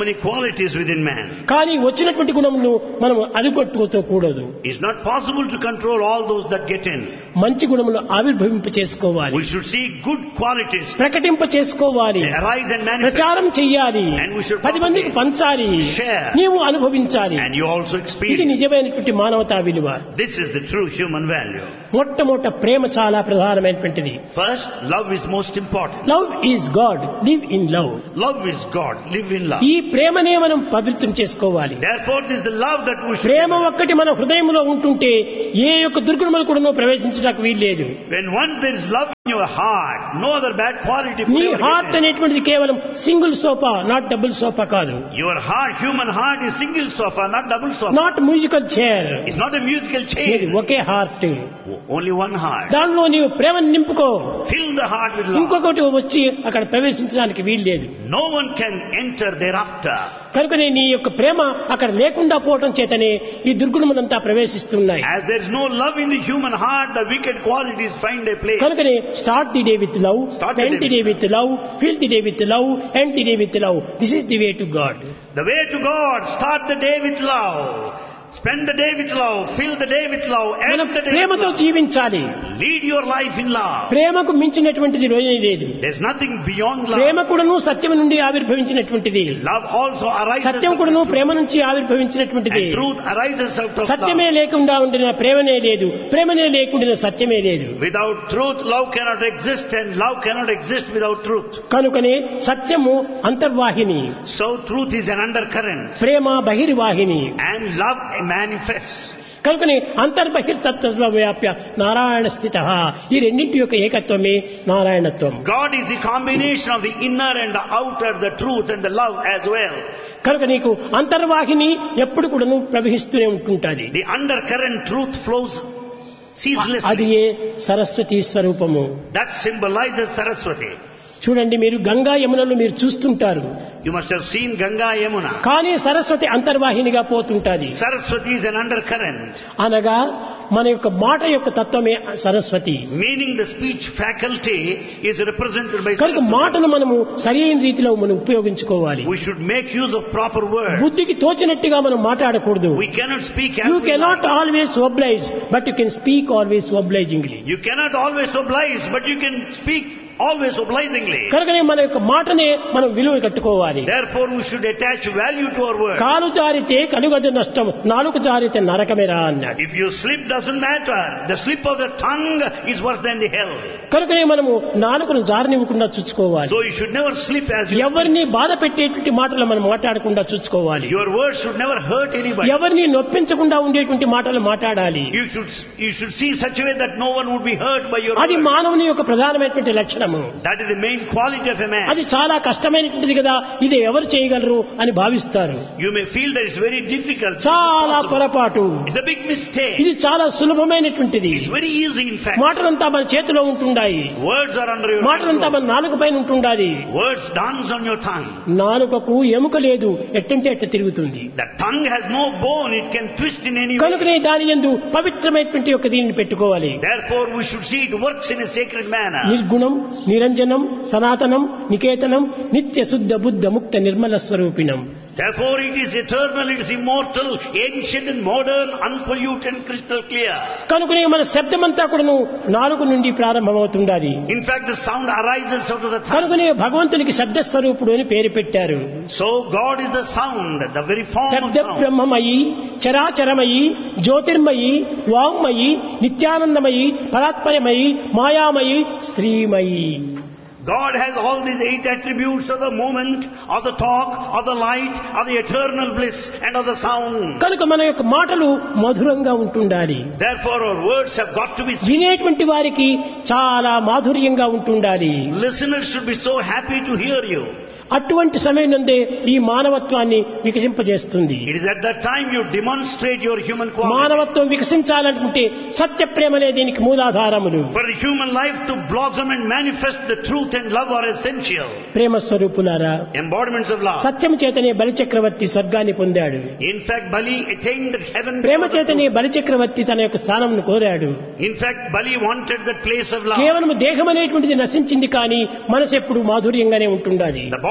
many qualities within man. కానీ వచ్చినటువంటి గుణములను మనం అదుగొట్టుకోకూడదు. It's not possible to control all those that get in. మంచి గుణములు ఆవిర్భవింప చేసుకోవాలి. We should see good qualities. ప్రకటింప చేసుకోవాలి. They arise and manifest. ప్రచారం చెయ్యాలి. And we should పది మందికి పంచాలి. share. నీవు అనుభవించాలి. And you also ఇది experience. నిజమైనటువంటి మానవతా విలువ. This is the true human value. మొట్టమొదట ప్రేమ చాలా ప్రధానమైనటువంటిది. First, love is most important. Love is God, live in love. Love is God. Live in love. ఈ ప్రేమనే మనం పవిత్రం చేసుకోవాలి. Therefore, this is the love that we should. ప్రేమ ఒక్కటి మన హృదయంలో ఉంటుంటే ఏ యొక్క దుర్గుణములు కూడా ప్రవేశించడానికి వీల్లేదు. When once there is love in your heart, no other bad quality. నీ హార్ట్ అనేటువంటిది కేవలం single sofa, not double sofa కాదు. Your heart, human heart, is single sofa, not double sofa. Not musical chair. It's not a musical ఇది chair. ఒకే heart. Only one heart. దానిలో నీవు ప్రేమను నింపుకో. Fill the heart with love. ఇంకొకటి వచ్చి అక్కడ ప్రవేశించడానికి వీల్లేదు. No one can enter thereafter. కనుకనే నీ యొక్క ప్రేమ అక్కడ లేకుండా పోవటం చేతనే ఈ దుర్గుణములంతా ప్రవేశిస్తున్నాయి. As there is no love in the human heart, the wicked qualities find a place. కనుకనే start the day with love, spend the day with love, fill the day with love, end the day with love. This is the way to God. The way to God, start the day with love. Spend the day with love, fill the day with love, end the day with ప్రేమతో love. జీవించాలి. Lead your life in love. ప్రేమకు మించినటువంటిది రోజు లేదు. There's nothing beyond love. ప్రేమ కూడాను సత్యం నుండి ఆవిర్భవించినటువంటిది. Love also arises సత్యం out కూడాను of Prema truth. నుంచి ఆవిర్భవించినటువంటిది. And truth arises out of సత్యమే love. లేకుండా ఉండిన ప్రేమనే లేదు, ప్రేమనే లేకుండా సత్యమే లేదు. Without truth, love cannot exist, and love cannot exist without truth. కనుకనే సత్యము అంతర్వాహిని, So truth is an undercurrent, Prema బహిర్వాహిని. and love manifests. కనుకనే అంతర్బహిర్తత్వ వ్యాప్య నారాయణ స్థిత. ఈ రెండింటి యొక్క ఏకత్వమే నారాయణత్వం. God is the combination of the inner and the outer, the truth and the love as well. కనుక నీకు అంతర్వాహిని ఎప్పుడు కూడాను ప్రవహిస్తూనే ఉంటుంటుంది. The undercurrent truth flows ceaselessly. అది ఏ సరస్వతి స్వరూపము. That symbolizes Saraswati. చూడండి, మీరు గంగా యమునలు మీరు చూస్తుంటారు. You must have seen Ganga Yamuna. కానీ Saraswati అంతర్వాహినిగా పోతుంటాది. Saraswati is an undercurrent. అనగా మన యొక్క మాట యొక్క తత్వమే Saraswati. Meaning the speech faculty is represented by కనుక Saraswati. మాటను మనము సరైన రీతిలో మనం ఉపయోగించుకోవాలి. We should make use of proper words. బుద్ధికి తోచినట్టుగా మనం మాట్లాడకూడదు. We cannot speak as You we cannot like. always oblige, but you can speak always obligingly. You cannot always oblige, but you can speak always obligingly. కనుకనే మన యొక్క మాటనే మనం విలువ కట్టుకోవాలి. Therefore we should attach value to our words. కాలు జారితే కలుగదు నష్టం, నాలుక జారితే నరకమేరా అన్నాడు. If you slip, doesn't matter. The slip of the tongue is worse than the hell. కనుకనే మనము నాలుకను జారనివ్వకుండా చూసుకోవాలి. So you should never slip as you ఎవరిని బాధ పెట్టేటువంటి మాటలు మనం మాట్లాడకుండా చూసుకోవాలి. Your words should never hurt anybody. ఎవరిని నొప్పించకుండా ఉండేటువంటి మాటలు మాట్లాడాలి. You should you should see such a way that no one would be hurt by your అది words. మానవుని యొక్క ప్రధానమైనటువంటి లక్షణము. That is the main quality of a man. అది చాలా కష్టమైనటువంటిది కదా, ఇది ఎవరు చేయగలరు అని భావిస్తారు. You may feel that it's very difficult. చాలా It's పొరపాటు. It's a big mistake. ఇది చాలా సులభమైనటువంటిది. It's very easy in fact. మాటలంతా మన చేతిలో ఉంటుండాయి. Words are under your మాటలంతా control. మన నాలుక పైన ఉంటుండాలి. Words dance on your tongue. నాలుకకు ఎముక లేదు, ఎట్టంటే ఎట్ట తిరుగుతుంది. The tongue has no bone. It can twist in any way. కనుకనే దాని యందు పవిత్రమైనటువంటి ఒక దీనిని పెట్టుకోవాలి. Therefore we should see it works in a sacred manner. నిర్గుణం, నిరంజనం, సనాతనం, నికేతనం, నిత్య శుద్ధ బుద్ధ ముక్త Nirmala స్వరూపిణం. Therefore it is eternal, it is immortal, ancient and modern, unpolluted and crystal clear. కనుకనే మన శబ్దమంతా కూడాను నాలుక నుండి ప్రారంభమవుతుండాలి. In fact the sound arises out of the tongue. కనుకనే భగవంతునికి శబ్ద స్వరూపుడు అని పేరు పెట్టారు. So God is the sound, the very form of శబ్ద sound. బ్రహ్మమయి, చరాచరమయి, Jyotirmayi, వాంగ్మయి, నిత్యానందమయి, పరాత్పరమయి, మాయామయి, Srimayi. God has all these eight attributes of the moment, of the talk, of the light, of the eternal bliss and of the sound. కనుక మన యొక్క మాటలు మధురంగా ఉంటుండాలి. Therefore our words have got to be sweet. వినేటువంటి వారికి చాలా మాధుర్యంగా ఉంటుండాలి. Listeners should be so happy to hear you. అటువంటి సమయం నందే ఈ మానవత్వాన్ని వికసింపజేస్తుంది. It is at that time you demonstrate your human quality. మానవత్వం వికసించాలనుకుంటే సత్య ప్రేమలే దీనికి మూలాధారములు. For the human life to blossom and manifest, the truth and love are essential. ప్రేమ స్వరూపులారా, Embodiments of love. సత్యం చేతనే బలిచక్రవర్తి స్వర్గాన్ని పొందాడు. In fact, Bali attained the heaven. ప్రేమ చేతనే బలిచక్రవర్తి తన యొక్క స్థానంను కోరాడు. In fact, Bali wanted that place of love. కేవలం దేహం అనేటువంటిది నశించింది, కానీ మనసు ఎప్పుడు మాధుర్యంగానే ఉంటుండాలి. The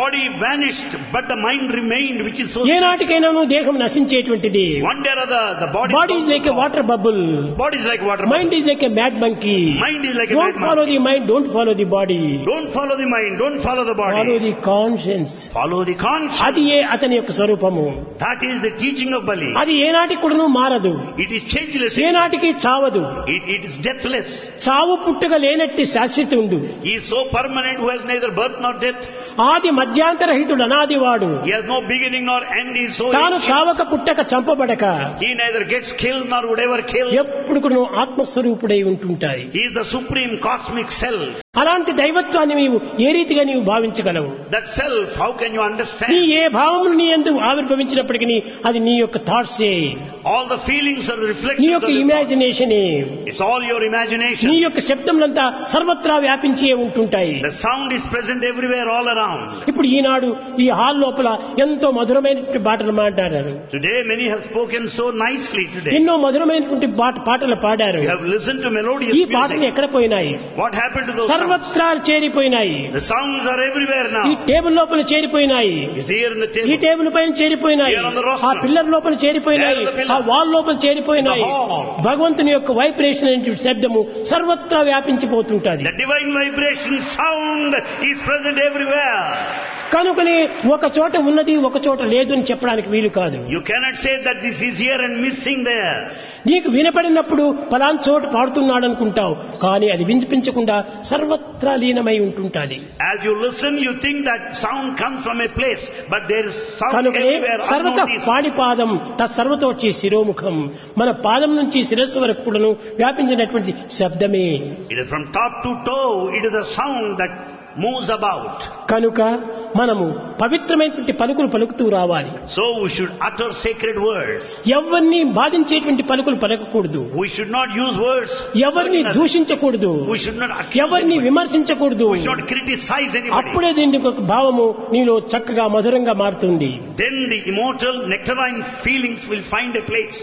body vanished, but the mind remained, which is so... ఏనాటికైనా దేహం నశించేటువంటిది. One day or other, the body... body is like a water bubble. Body is like water. Mind is like a mad monkey. Mind is like a don't mad follow monkey. The mind, don't follow the body. Don't follow the mind, don't follow the body. Follow the conscience. Follow the conscience. అది ఏ అతని యొక్క స్వరూపము. That is the teaching of Bali. అది ఏనాటికి కూడా మారదు. It is changeless. ఏనాటికి చావదు. It, it is deathless. చావు పుట్టుక లేనట్టి శాశ్వతుండు. He is so permanent who has neither birth nor death. ఆది మధ్యాంతరహితుడు అనాదివాడు. He has no beginning nor end. He is so... తాను చావక పుట్టక చంపబడక He neither gets killed nor would ever kill. ఎప్పుడు కూడా ఆత్మస్వరూపుడై ఉంటుంటాయి. He is the supreme cosmic self. అలాంటి దైవత్వాన్ని నీవు ఏ రీతిగా నీవు భావించగలవు? That self, how can you understand? నీ ఏ భావములు నీ యందు ఆవిర్భవించినప్పటికీ అది నీ యొక్క థాట్సే. All the feelings are the నీ reflections యొక్క of the thought. ఇమాజినేషనే. It's all your imagination. నీ యొక్క శబ్దములంతా సర్వత్రా వ్యాపించే ఉంటుంటాయి. The sound is present everywhere, all around. ఇప్పుడు ఈనాడు ఈ హాల్ లోపల ఎంతో మధురమైనటువంటి పాటలు మాట్లాడారు. Today many have spoken so nicely today. ఎన్నో మధురమైనటువంటి పాట- పాటలు పాడారు. You have listened to melodious ఈ పాటలు music. ఎక్కడ పోయినాయి? What happened to those sounds? సర్వత్రా చేరిపోయినాయి. The sounds are everywhere ఈ now. టేబుల్ లోపల చేరిపోయినాయి. It's here in the ఈ table. టేబుల్ పైన చేరిపోయినాయి. Here on the rostrum. ఆ పిల్లర్ లోపల చేరిపోయినాయి. There on the pillar. ఆ వాల్ లోపల చేరిపోయినాయి. The hall. భగవంతుని యొక్క వైబ్రేషన్ అనే శబ్దము సర్వత్రా వ్యాపించిపోతుంటది. The divine vibration sound is present everywhere. కనుకనే ఒక చోట ఉన్నది ఒక చోట లేదు అని చెప్పడానికి వీలు కాదు. You cannot say that this is here and missing there. నీకు వినపడినప్పుడు పలానా చోట పాడుతున్నాడు అనుకుంటావు, కానీ అది వినిపించకుండా సర్వత్రా లీనమై ఉంటుంటాది. As you listen, you think that sound comes from a place, but there is sound కనుకనే everywhere సర్వత unnoticed. పాడిపాదం తత్సర్వతోచి శిరోముఖం. మన పాదం నుంచి శిరస్సు వరకు కూడాను వ్యాపించినటువంటి శబ్దమే. It is from top to toe, it is a sound that moves about. కనుక మనము పవిత్రమైనటువంటి పలుకులు పలుకుతూ రావాలి. So we should utter sacred words. ఎవరిని బాధించేటువంటి పలుకులు పలకకూడదు. We should not use words. ఎవరిని దూషించకూడదు. We should not accuse ఎవరిని anybody. విమర్శించకూడదు. We should not criticize anybody. అప్పుడే దీనికి ఒక భావము నీలో చక్కగా మధురంగా మారుతుంది. Then the immortal nectarine feelings will find a place.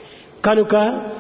కనుక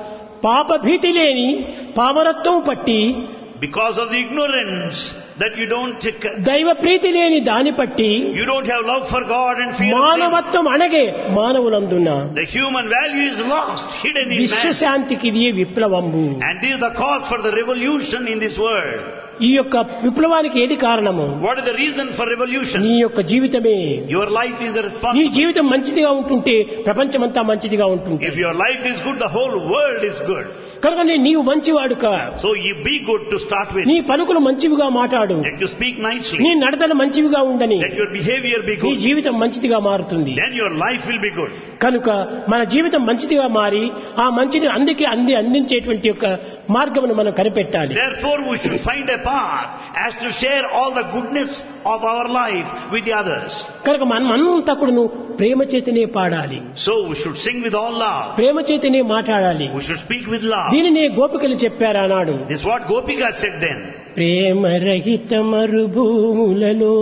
పాప భీతి లేని పామరత్వం పట్టి, Because of the ignorance that you don't take, దైవ ప్రీతి లేని దాని పట్టి, you don't have love for God and fear of sin. మానవత్వం అనగే మానవులందున్న The human value is lost, hidden in man. విశ్వశాంతికి ఇది విప్లవంబు. And this is the cause for the revolution in this world. ఈ యొక్క విప్లవానికి ఏది కారణము? What is the reason for revolution? నీ యొక్క జీవితమే. Your life is the నీ responsibility. జీవితం మంచిదిగా ఉంటుంటే ప్రపంచమంతా మంచిదిగా ఉంటుంది. If your life is good, the whole world is good. కనుక నీవు మంచివాడుక. So you be good to start with. నీ పలుకులు మంచివిగా మాట్లాడు. Let you speak nicely. నీ నడతలు మంచివిగా ఉండని. Let your behavior be నీ good. జీవితం మంచిదిగా మారుతుంది. Then your life will be good. కనుక మన జీవితం మంచిదిగా మారి ఆ మంచిని అందుకే అంది అందించేటువంటి యొక్క మార్గమును మనం కనిపెట్టాలి. Therefore we should find a path as to share all the goodness of our life with the others. కనుక మనం అంతా కూడా ప్రేమ చేతనే పాడాలి. So we should sing with all love. ప్రేమ చేతనే మాట్లాడాలి. We should speak with love. దీనినే గోపికలు చెప్పారు ఆనాడు. This is what Gopika said then. ప్రేమ రహిత మరుభూములలో,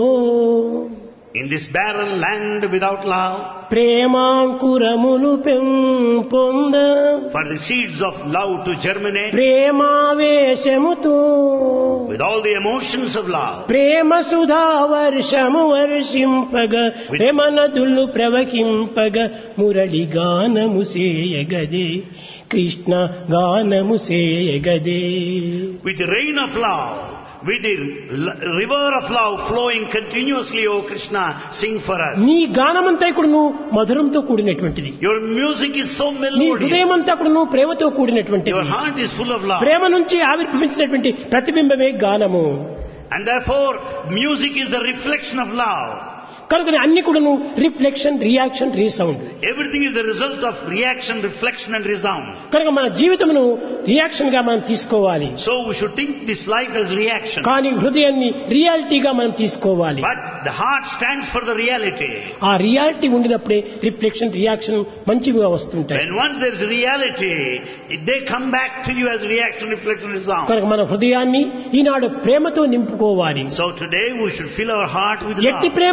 In this barren land without love, ప్రేమాంకురములు పెంపొంద, for the seeds of love to germinate, ప్రేమావేశముతో with all the emotions of love, ప్రేమ సుధా వర్షము వర్షింపగ, ప్రేమ నదులు ప్రవహింపగ, మురళి గానము సేయగదే, కృష్ణ గానము సేయగదే. with the rain of love, with the l- river of love flowing continuously, O Krishna, sing for us. నీ గానమంతా కూడా నువ్వు మధురంతో కూడినటువంటిది. Your music is so నీ melodious. హృదయమంతా కూడా నువ్వు ప్రేమతో కూడినటువంటిది. Your heart is full of love. ప్రేమ నుంచి ఆవిర్భవించినటువంటి ప్రతిబింబమే గానము. And therefore, music is the reflection of love. కనుక అన్ని కూడా reflection, reaction, resound. Everything is the result of reaction, reflection and resound. కనుక మన జీవితమును రియాక్షన్ గా మనం తీసుకోవాలి. So we should think this life as reaction. కానీ హృదయాన్ని రియాలిటీగా మనం తీసుకోవాలి. But the heart stands for the reality. ఆ రియాలిటీ ఉండినప్పుడే రిఫ్లెక్షన్, రియాక్షన్ మంచిగా వస్తుంటాయి. When once there is reality, they come back to you as reaction, reflection, resound. కనుక మన హృదయాన్ని ఈనాడు ప్రేమతో నింపుకోవాలి. So today we should fill our heart with ఎట్టి love. ప్రేమ?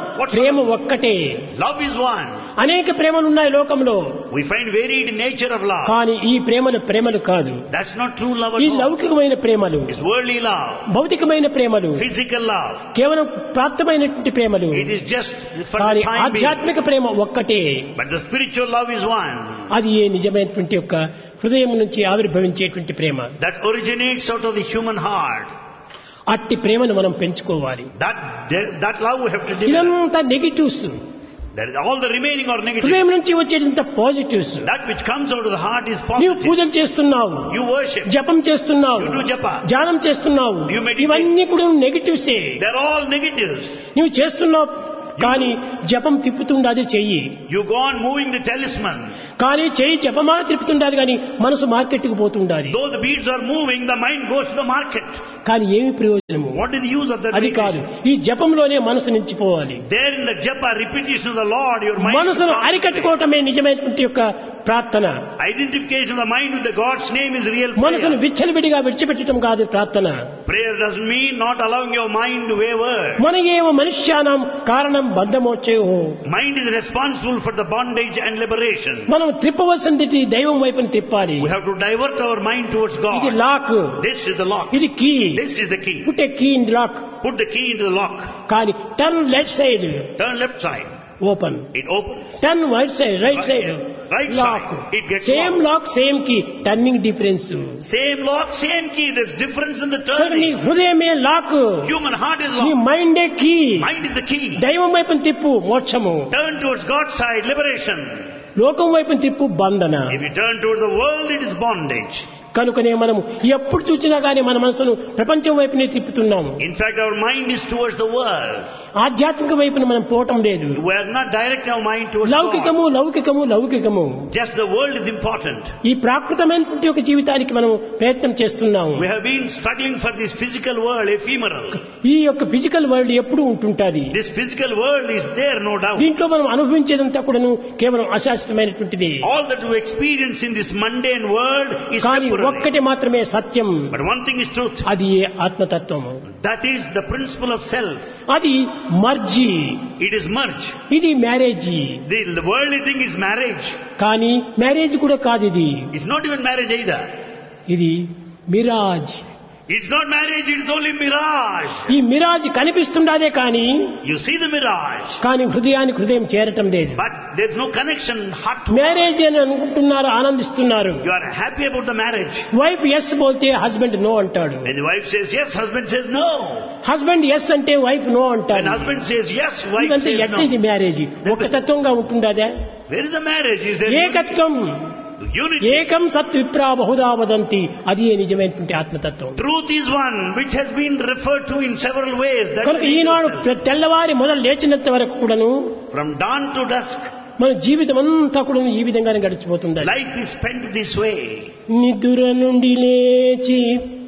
What's ప్రేమ love? ఒక్కటే. Love is one. అనేక ప్రేమలు ఉన్నాయి లోకంలో. We find varied nature of love. కానీ ఈ ప్రేమలు ప్రేమలు కాదు. That's not true love ఈ at all. లౌకికమైన ప్రేమలు, It's worldly love, భౌతికమైన ప్రేమలు, physical love. కేవలం ప్రాప్తమైనటువంటి ప్రేమలు. It is just for కానీ the time being. ఆధ్యాత్మిక ప్రేమ ఒక్కటే. But the spiritual love is one. అది ఏ నిజమైనటువంటి యొక్క హృదయం నుంచి ఆవిర్భవించేటువంటి ప్రేమ. That originates out of the human heart. అట్టి ప్రేమను మనం పెంచుకోవాలి. That that love we have to develop. ఇదంతా negatives. That is all the remaining are negative. హృదయం నుంచి వచ్చేటంత positives. That which comes out of the heart is నీవు positive. పూజలు చేస్తున్నావు, You worship. జపం చేస్తున్నావు, You do japa. ధ్యానం చేస్తున్నావు, You meditate. ఇవన్నీ కూడా నెగిటివ్సే. They're all negatives. నువ్వు చేస్తున్నావు కానీ జపం తిప్పుతుండాది చెయ్యి. You go on moving the talisman. కానీ చెయ్యి జపమాల తిప్పుతుండాది కానీ మనసు మార్కెట్కి పోతుండాది. Though the beads are moving, the mind goes to the market. కానీ ఏమి ప్రయోజనము? What is the use of that? అది కాదు. ఈ జపంలోనే మనసు నిలిచిపోవాలి. There in the japa, repetition of the Lord, your mind. మనసును అరికట్టుకోవటమే నిజమైనటువంటి యొక్క ప్రార్థన. Identification of the mind with the God's name is real మనసును prayer. విచ్చలవిడిగా విడిచిపెట్టడం కాదు ప్రార్థన. Prayer doesn't mean not allowing your mind to waver. మన ఏవ మనుష్యానం కారణం బంధమోచయో. Mind is responsible for the bondage and liberation. మనం త్రిప్పవలసింది దైవం వైపుని తిప్పాలి. We have to divert our mind towards ఇది God. Lock, This is the lock. ఇది key. This is the key. Put a key in lock. Put the key into the lock. కానీ turn left side Turn left side. Open, It opens. Turn right side right side Right lock. side. It gets same locked. Lock same key, turning difference. Same lock, same key. There's difference in the నీ turning. హృదయమే lock, Human heart is నీ locked. మైండే key. Mind is the key. దైవం వైపుని తిప్పు మోక్షము, Turn towards God's side, liberation. లోకం వైపుని తిప్పు బంధన. If you turn towards the world, it is bondage. కనుకనే మనము ఎప్పుడు చూసినా గానీ మన మనసును ప్రపంచం వైపునే తిప్పుతున్నాము. In fact, our mind is towards the world. ఆధ్యాత్మిక వైపున మనం పోవటం లేదు. We are not directing our mind towards God. లౌకికము లౌకికము లౌకికము. Just the world is important. ఈ ప్రాకృతమైనటువంటి ఒక జీవితానికి మనం ప్రయత్నం చేస్తున్నాము. We have been struggling for this physical world, ephemeral. ఈ యొక్క ఫిజికల్ వరల్డ్ ఎప్పుడు ఉంటుంటాది. This physical world is there, no doubt. దీంట్లో మనం అనుభవించేదంతా కూడాను కేవలం అశాశ్వతమైనటువంటిది. All that we experience in this mundane world is కానీ temporary. ఒక్కటి మాత్రమే సత్యం. But one thing is truth. అది ఏ ఆత్మతత్వము. That is the principle of self. అది మర్జీ. It is merge. ఇది marriage. The, the worldly thing is marriage. కానీ marriage కూడా కాదు ఇది. It's not even marriage either. ఇది Miraz. It's not marriage, it's only mirage. ఈ మిరాజ్ కనిపిస్తుండదే కానీ You see the mirage, కానీ హృదయానికి హృదయం చేరటం లేదు. but there's no connection heart to marriage అని అనుకుంటున్నారు, ఆనందిస్తున్నారు. You are happy about the marriage. Wife yes బోల్తే husband no అంటాడు. When the wife says yes, husband says no. Husband yes అంటే వైఫ్ నో When అంటాడు. husband says yes, wife ఇదంతా says ఎట్లా ఇది no. Marriage? ఒక తత్వంగా ఉంటుండదే. Where is the marriage? Is there ఏకత్వం. unity? ఏకం సత్ విప్రా బహుదా వదంతి. అది ఏ నిజమైనటువంటి ఆత్మతత్వం. Truth is one, which has been referred to in several ways. That కనుక is ఈనాడు yourself. తెల్లవారి మొదలు లేచినంత వరకు కూడాను From dawn to dusk, మన జీవితం అంతా కూడా ఈ విధంగానే గడిచిపోతుంది. life is spent this way. నిద్ర నుండి లేచి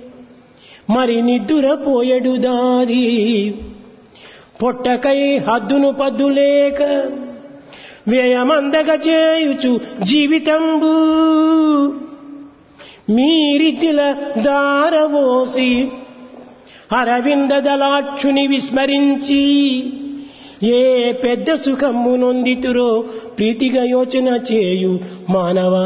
మరి నిద్ర పోయడు దారి, పొట్టకై హద్దును పద్దులేక వ్యయమందగ చేయుచు జీవితంబు, మీరిద్దిల దారవోసి అరవింద దళాక్షుని విస్మరించి ఏ పెద్ద సుఖము నొందితురో ప్రీతిగా యోచన చేయు మానవా.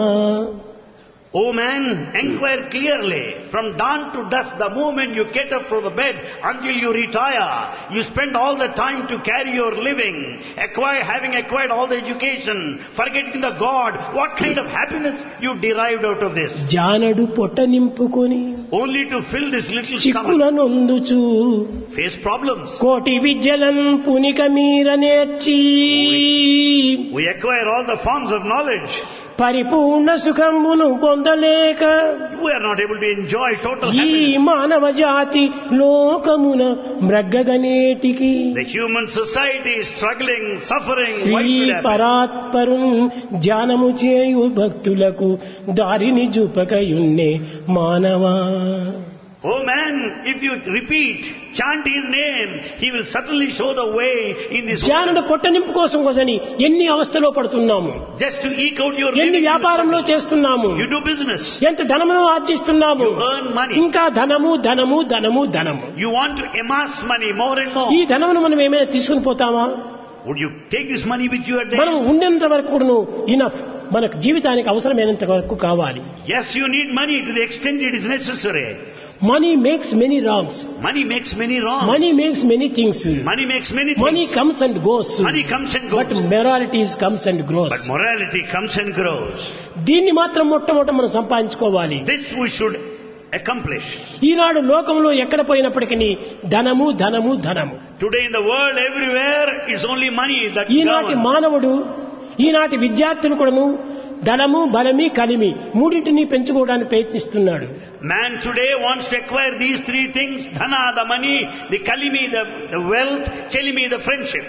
O man, inquire clearly. From dawn to dusk, the moment you get up from the bed until you retire, you spend all the time to carry your living, acquire, having acquired all the education, forgetting the God. What kind of happiness you derived out of this? జానడు పొట్ట నింపుకొని Only to fill this little Chikkula stomach, నొందుచు face problems. కోటి విద్యలను పునిక మీర నేర్చి We acquire all the forms of knowledge. పరిపూర్ణ సుఖమును పొందలేక We are not able to enjoy total ఈ happiness. మానవ జాతి లోకమున మ్రగ్గగనేటికి The human society is struggling, suffering. Shri Why should happen? పరాత్పరు ధ్యానము చేయు భక్తులకు దారిని చూపకయున్నే మానవా. Oh man, if you repeat, chant his name, he will certainly show the way in this జ్ఞానుడు world. పొట్టనింపు కోసం కోసని ఎన్ని అవస్థలో పడుతున్నాము, Just to eke out your ఎన్ని living. వ్యాపారంలో చేస్తున్నాము, You do business. ఎంత ధనమును ఆర్జిస్తున్నాము. You earn money. ఇంకా ధనము ధనము ధనము ధనము. You want to amass money more and more. ఈ ధనమును మనం ఏమైనా తీసుకుని పోతామా? Would you take this money with you at the మనం end? ఉండేంత వరకు ఇనఫ్ మనకు జీవితానికి అవసరమైనంత వరకు కావాలి. Yes, you need money to the extent it is necessary. Money makes many wrongs. Money makes many wrong. Money makes many things. Money makes many things. Money comes and goes. Money comes and goes. But moralities comes and grows. But morality comes and grows. దీన్ని మాత్రం మొట్టమొదట మనం సంపాదించుకోవాలి. This we should accomplish. ఈనాడు లోకంలో ఎక్కడ పోయినప్పటికీ ధనము ధనము ధనము. Today in the world everywhere is only money that ఈనాటి governs. మానవుడు, ఈనాటి విద్యార్థులు కూడాను ధనము బలమి కలిమి మూడింటిని పెంచుకోవడానికి ప్రయత్నిస్తున్నాడు. Man today wants to acquire these three things: dhana, the money; the kalimi, the, the wealth; chelimi, the friendship.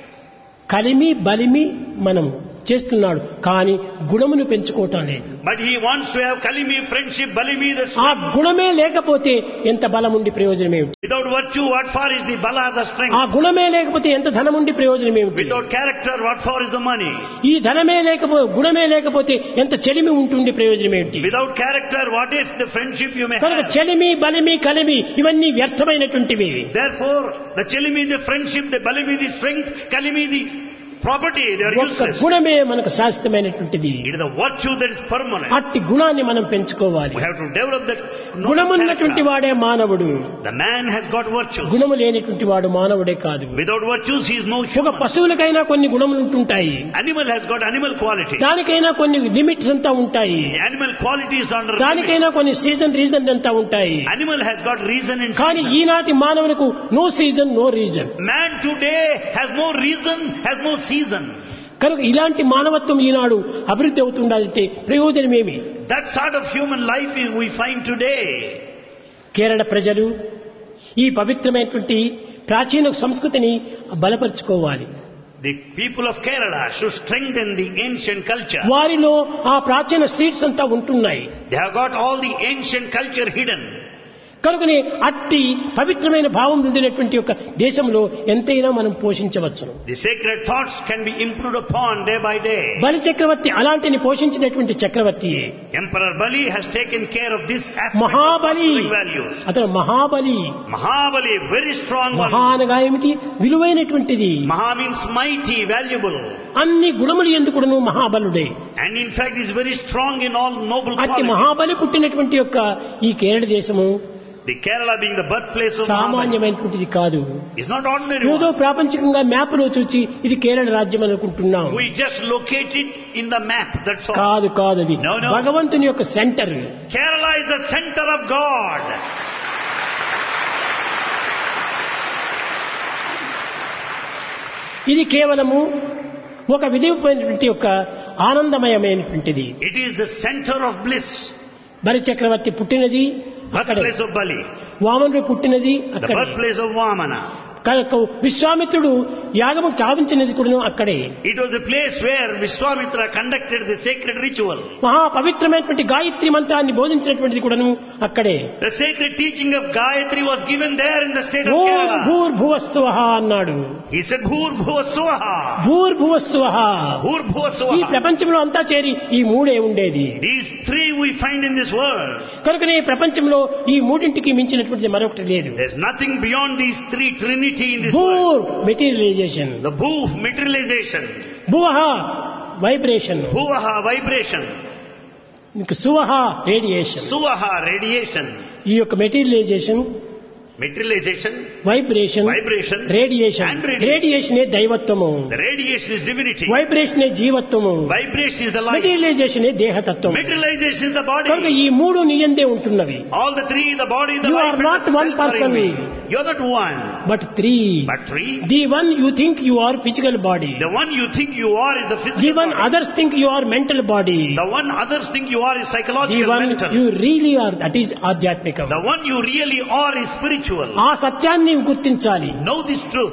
కలిమి బలిమి మనం చేస్తున్నాడు, కానీ గుణమును పెంచుకోవటం లేదు. But he wants to have kalimi, friendship, balimi, the ఆ strength. గుణమే లేకపోతే ఎంత బలం ఉండి ప్రయోజనం ఏమిటి? Without virtue, what for is the bala, the strength? ఆ గుణమే లేకపోతే ఎంత ధనం ఉండి ప్రయోజనం ఏమిటి? Without character, what for is the money? ఈ ధనమే లేకపోతే గుణమే లేకపోతే ఎంత చెలిమి ఉంటుండి ప్రయోజనం ఏమిటి? Without character, what is the friendship you may కనుక have? చెలిమి బలిమి కలిమి ఇవన్నీ వ్యర్థమైనటువంటివి. Therefore, the chelimi, the friendship; the balimi, the strength; kalimi, the property, they are ఒక్క useless. గుణమే మనకు శాశ్వతమైనటువంటిది. It is the virtue that is permanent. అట్టి గుణాన్ని మనం పెంచుకోవాలి. We have to develop that noble గుణమున్నటువంటి character. వాడే మానవుడు. The man has got virtues. గుణము లేనటువంటి వాడు మానవుడే కాదు. Without virtues, he is no ఒక human. పశువులకైనా కొన్ని గుణములు ఉంటుంటాయి, Animal has got animal qualities. దానికైనా కొన్ని లిమిట్స్ అంతా ఉంటాయి, The animal qualities are under limits. దానికైనా కొన్ని సీజన్ రీజన్ అంతా ఉంటాయి. Animal has got reason and కానీ season. ఈనాటి మానవులకు no season no reason. Man today has no reason, has no season. కనుక ఇలాంటి మానవత్వం ఈనాడు అభివృద్ధి అవుతుండాలంటే ప్రయోజనమేమి? That sort of human life is we find today. Kerala ప్రజలు ఈ పవిత్రమైనటువంటి ప్రాచీన సంస్కృతిని బలపరుచుకోవాలి. The people of Kerala should strengthen the ancient culture. వారిలో ఆ ప్రాచీన సీడ్స్ అంతా ఉంటున్నాయి. They have got all the ancient culture hidden. కనుకనే అట్టి పవిత్రమైన భావం ఉండినటువంటి ఒక దేశంలో ఎంతైనా మనం పోషించవచ్చును. The sacred thoughts can be improved upon day by day. బలి చక్రవర్తి అలాంటిని పోషించినటువంటి చక్రవర్తి. Emperor Bali has taken care of this aspect Mahabali, of values. అతను మహాబలి. Mahabali, very strong మహా one. అనగా ఏమిటి? విలువైనటువంటిది. Maha means mighty, valuable. అన్ని గుణములు ఎందుకును మహాబలుడే. And in fact is very strong in all noble అట్టి qualities. Mahabali పుట్టినటువంటి యొక్క ఈ కేరళ దేశము The Kerala being the birthplace of Mahabali సామాన్యమైనటువంటిది కాదు. is not ordinary ఏదో one. ప్రాపంచికంగా మ్యాప్ లో చూసి ఇది కేరళ రాజ్యం అనుకుంటున్నాం. We just locate it in the map, that's all. కాదు కాదు, అది No, no. భగవంతుని యొక్క centre. Kerala is the center of God. ఇది కేవలము ఒక విధిమైనటువంటి యొక్క ఆనందమయమైనటువంటిది. It is the center of bliss. బలి చక్రవర్తి పుట్టినది అక్కడే, Birthplace of Bali. వామనుడు పుట్టినది The అక్కడే, birthplace of Vamana. కనుక విశ్వామిత్రుడు యాగము చావించినది కూడా అక్కడే. It was a place where Vishwamitra conducted the sacred ritual. మహా పవిత్రమైనటువంటి గాయత్రి మంత్రాన్ని బోధించినటువంటిది కూడాను అక్కడే. The sacred teaching of Gayatri was given there in the state of Om Kerala. భూర్భువస్సువః అన్నాడు. He said, Bhur Bhuva Swaha. భూర్భువస్సువః. Bhur Bhuva ఈ Swaha. ప్రపంచంలో అంతా చేరి ఈ మూడే ఉండేది. These three we find in this world. కనుకనే ప్రపంచంలో ఈ మూడింటికి మించినటువంటిది మరొకటి లేదు. There's nothing beyond these three, Trinity in this world. భూర్ materialisation, The Bhu, materialization. భువః vibration, Bhuvaha, vibration. సువః radiation. Suvaha, radiation. ఈ యొక్క materialisation, Materialization, vibration, vibration, radiation. and radiation. రేడియేషనే దైవత్వము, The radiation is divinity. వైబ్రేషనే జీవత్వము, Vibration is the light. మెటీరియలైజేషనే దేహతత్వం. Materialization is the కనుక body. ఈ మూడు నీయందే ఉంటున్నవి. All the three, the body, the You life, are and not the one self are in person. me. You're not one, but three. but three. The one you think you are physical body, The one you think you are is the the physical one body. Others think you are mental body, The one others think you are is the psychological, one mental. You really are that is ఆధ్యాత్మికం. The one you really are is spiritual. ఆ సత్యాన్ని గుర్తించాలి. Know this truth.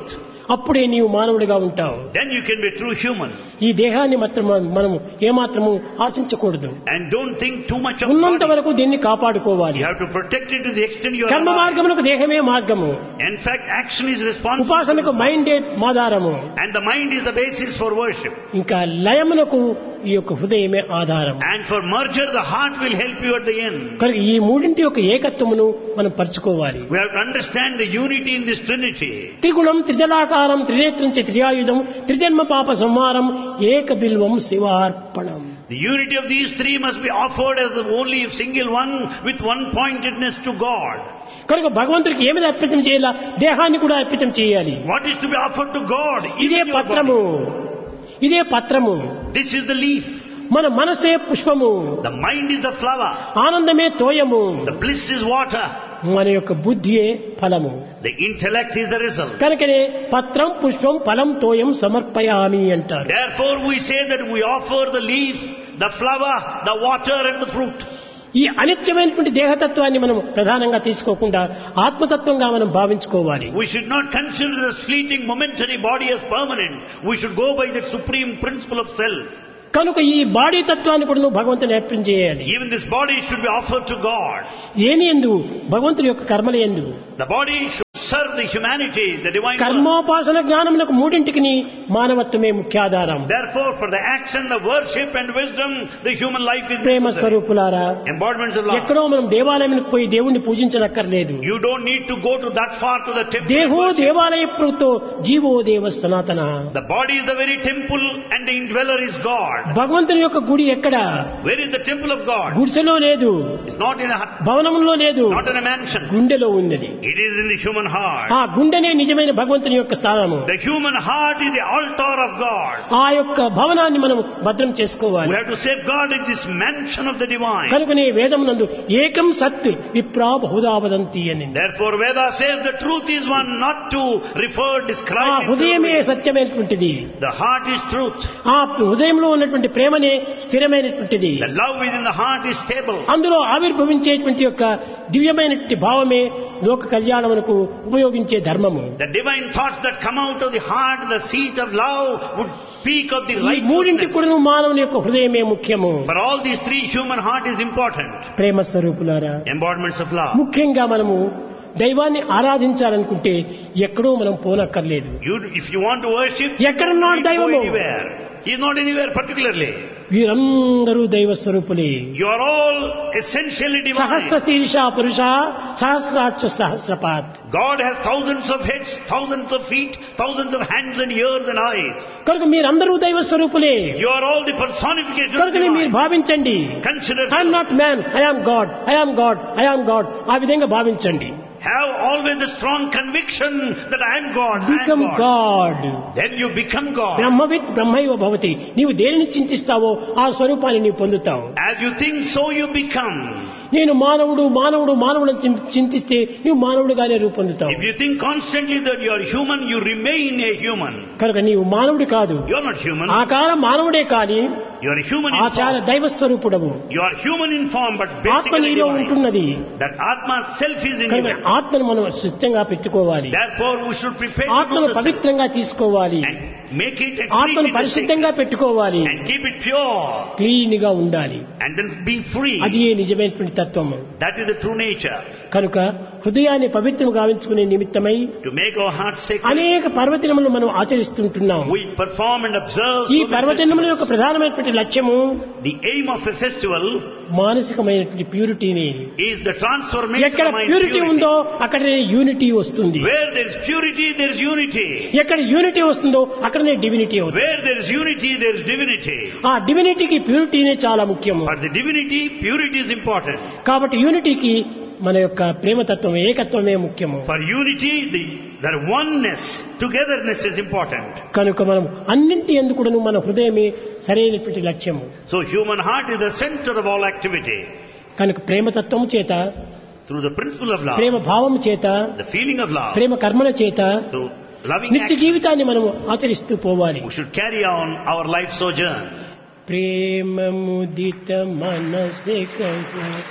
అప్పుడే నీవు మానవుడిగా ఉంటావు. Then you can be a true human. ఈ దేహాన్ని మాత్రం మనము ఏమాత్రము ఆశించకూడదు. And don't think too much of ఉన్నంత body. వరకు దీన్ని కాపాడుకోవాలి. You have to protect it to the extent you are కర్మ alive. మార్గమునకు దేహమే మార్గము. In fact, action is responsible. ఉపాసనకు మైండే ఆధారము. And the mind is the basis for worship. ఇంకా లయమునకు ఈ యొక్క హృదయమే ఆధారం. And for merger, the heart will help you at the end. కనుక ఈ మూడింటి యొక్క ఏకత్వమును మనం పరచుకోవాలి. We have to understand the unity in this Trinity. త్రిగుణం త్రిదళాకారం త్రినేత్రం చ త్రియాయుధం త్రిజన్మ పాప సంహారం ఏక Bilvam శివార్పణం. The unity of these three must be offered as the only single one with one pointedness to God. కనుక భగవంతుడికి ఏమి అర్పితం చేయాలా? దేహాన్ని కూడా అర్పితం చేయాలి. What is to be offered to God? ఇదే Even your పత్రము, body. ఇదే పత్రము. This is the leaf. మన మనసే పుష్పము, The mind is the flower. ఆనందమే తోయము, The bliss is water. మన యొక్క బుద్ధియే ఫలము. The intellect is the result. కనుకనే పత్రం పుష్పం ఫలం తోయం సమర్పయామి అంటారు. Therefore we say that we offer the leaf, the flower, the water and the fruit. ఈ అనిత్యమైనటువంటి దేహతత్వాన్ని మనం ప్రధానంగా తీసుకోకుండా ఆత్మతత్వంగా మనం భావించుకోవాలి. We should not consider this fleeting momentary body as permanent. We should go by that supreme principle of self. కనుక ఈ body తత్వాన్ని కూడా నువ్వు భగవంతుని అర్పణ చేయాలి. Even this body should be offered to God. ఏని ఎందు? భగవంతుని యొక్క కర్మల ఎందు. The body should serve the humanity, the divine work. కర్మోపాసన జ్ఞానములకు మూడింటికి మానవత్వమే ముఖ్యాధారం. Therefore, for the action, the worship and wisdom, the human life is Prema necessary. స్వరూపులారా, Embodiments of love. ఎక్కడో మనం దేవాలయానికి పోయి దేవుణ్ణి పూజించనక్కర్లేదు. You don't need to go to that far to the temple. దేహో and worship. దేవాలయ ప్రోక్తో GO దేవ సనాతన. The body is the very temple and the indweller is God. భగవంతుని యొక్క గుడి ఎక్కడ? Where is the temple of God? గుడిసెలో లేదు, It's not in a hut, భవనంలో లేదు, not in a mansion. గుండెలో ఉన్నది. It is in the human heart. ఆ గుండెనే నిజమైన భగవంతుని యొక్క స్థానము. The human heart is the altar of God. ఆ యొక్క భవనాన్ని మనం భద్రం We చేసుకోవాలి. have to safeguard in this mansion of the divine. కనుకనే వేదమునందు ఏకం సత్ విప్రా బహుదా వదంతి అని. Therefore Veda says the truth is one, not to refer, ఆ describe it హృదయమే thoroughly. సత్యమైనటువంటిది. The heart is truth. ఆ హృదయంలో ఉన్నటువంటి ప్రేమనే స్థిరమైనటువంటిది. The love within the heart is stable. అందులో ఆవిర్భవించేటువంటి యొక్క దివ్యమైనటువంటి భావమే లోక కళ్యాణమునకు ఉపయోగించే ధర్మము. The divine thoughts that come out of the heart, the seat of love, would speak of the ఈ మూడింటి righteousness. కూడా మానవుని యొక్క హృదయమే ముఖ్యము. For all these three, human heart is important. ప్రేమ స్వరూపులారా, Embodiments of love. ముఖ్యంగా మనము దైవాన్ని ఆరాధించాలనుకుంటే ఎక్కడో మనం పోనక్కర్లేదు. You, if you want to worship, ఎక్కడున్నాడు you don't దైవము? go anywhere. He is not anywhere particularly. వీరందరూ దైవ స్వరూపులే. You are all essentially Sahasra divine. శీర్ష పురుష సహస్రాక్ష సహస్రపాత్. God has thousands of heads, thousands of feet, thousands of hands and ears and eyes. కనుక మీరందరూ దైవ స్వరూపులే. You are all the personification of కనుకనే మీరు divine. భావించండి, Consider I'm so. Not man, I am God, I am God, I am God. ఆ విధంగా భావించండి. Have always the strong conviction that I am God. I am become God. God. Then you become God. బ్రహ్మవిత్ బ్రహ్మైవ భవతి. నీవు దేనిని చింతిస్తావో ఆ స్వరూపాన్ని నీవు పొందుతావు. As you think, so you become. నేను మానవుడు మానవుడు మానవుడు చింతిస్తే నీవు మానవుడుగానే రూపొందుతావు. If you think constantly that you are human, you remain a human. కనుక నీవు మానవుడు కాదు, You are not human. ఆకార మానవుడే కానీ You are human in ఆచార form. దైవ స్వరూపుడము. You are human in form, but ఆత్మ basically నీలో divine. ఉంటున్నది. That Atma self is in కనుక you. ఆత్మను మనం సిద్ధంగా పెట్టుకోవాలి. Therefore, we should prepare to ఆత్మను do the same. పవిత్రంగా తీసుకోవాలి. And make it and ఆత్మను treat it as పరిశుద్ధంగా sacred. పెట్టుకోవాలి. And keep it pure. Clean గా ఉండాలి. And then be free. అది ఏ నిజమైనటువంటి తత్వము. That is the true nature. కనుక హృదయాన్ని పవిత్రం గావించుకునే నిమిత్తమై To make our heart sacred, అనేక పర్వదినములు మనం ఆచరిస్తుంటున్నాం. we perform and observe ఈ so many పర్వదినముల యొక్క festivals. ప్రధానమైనటువంటి లక్ష్యము The aim of a festival మానసికమైనటువంటి ప్యూరిటీని. is the transformation ఎక్కడ of mind ప్యూరిటీ purity. ఉందో అక్కడనే యూనిటీ వస్తుంది. Where there is purity, there is unity. ఎక్కడ యూనిటీ వస్తుందో అక్కడనే డివినిటీ అవుతుంది. Where there is unity, there is divinity. ఆ డివినిటీకి ప్యూరిటీనే చాలా ముఖ్యము. For the divinity, purity is important. కాబట్టి యూనిటీకి మన యొక్క ప్రేమతత్వం ఏకత్వమే ముఖ్యము. For unity, the their oneness, togetherness is important. కనుక మనం అన్నింటి ఎందుకు కూడాను మన హృదయమే సరైనటువంటి లక్ష్యము. So human heart is the center of all activity. కనుక ప్రేమతత్వము చేత, Through the principle of love, ప్రేమ భావము చేత, the feeling of love, ప్రేమ కర్మల చేత through loving నిత్య action, జీవితాన్ని మనం ఆచరిస్తూ పోవాలి. we should carry on our life sojourn. ప్రేమ ముదిత మనసే కహు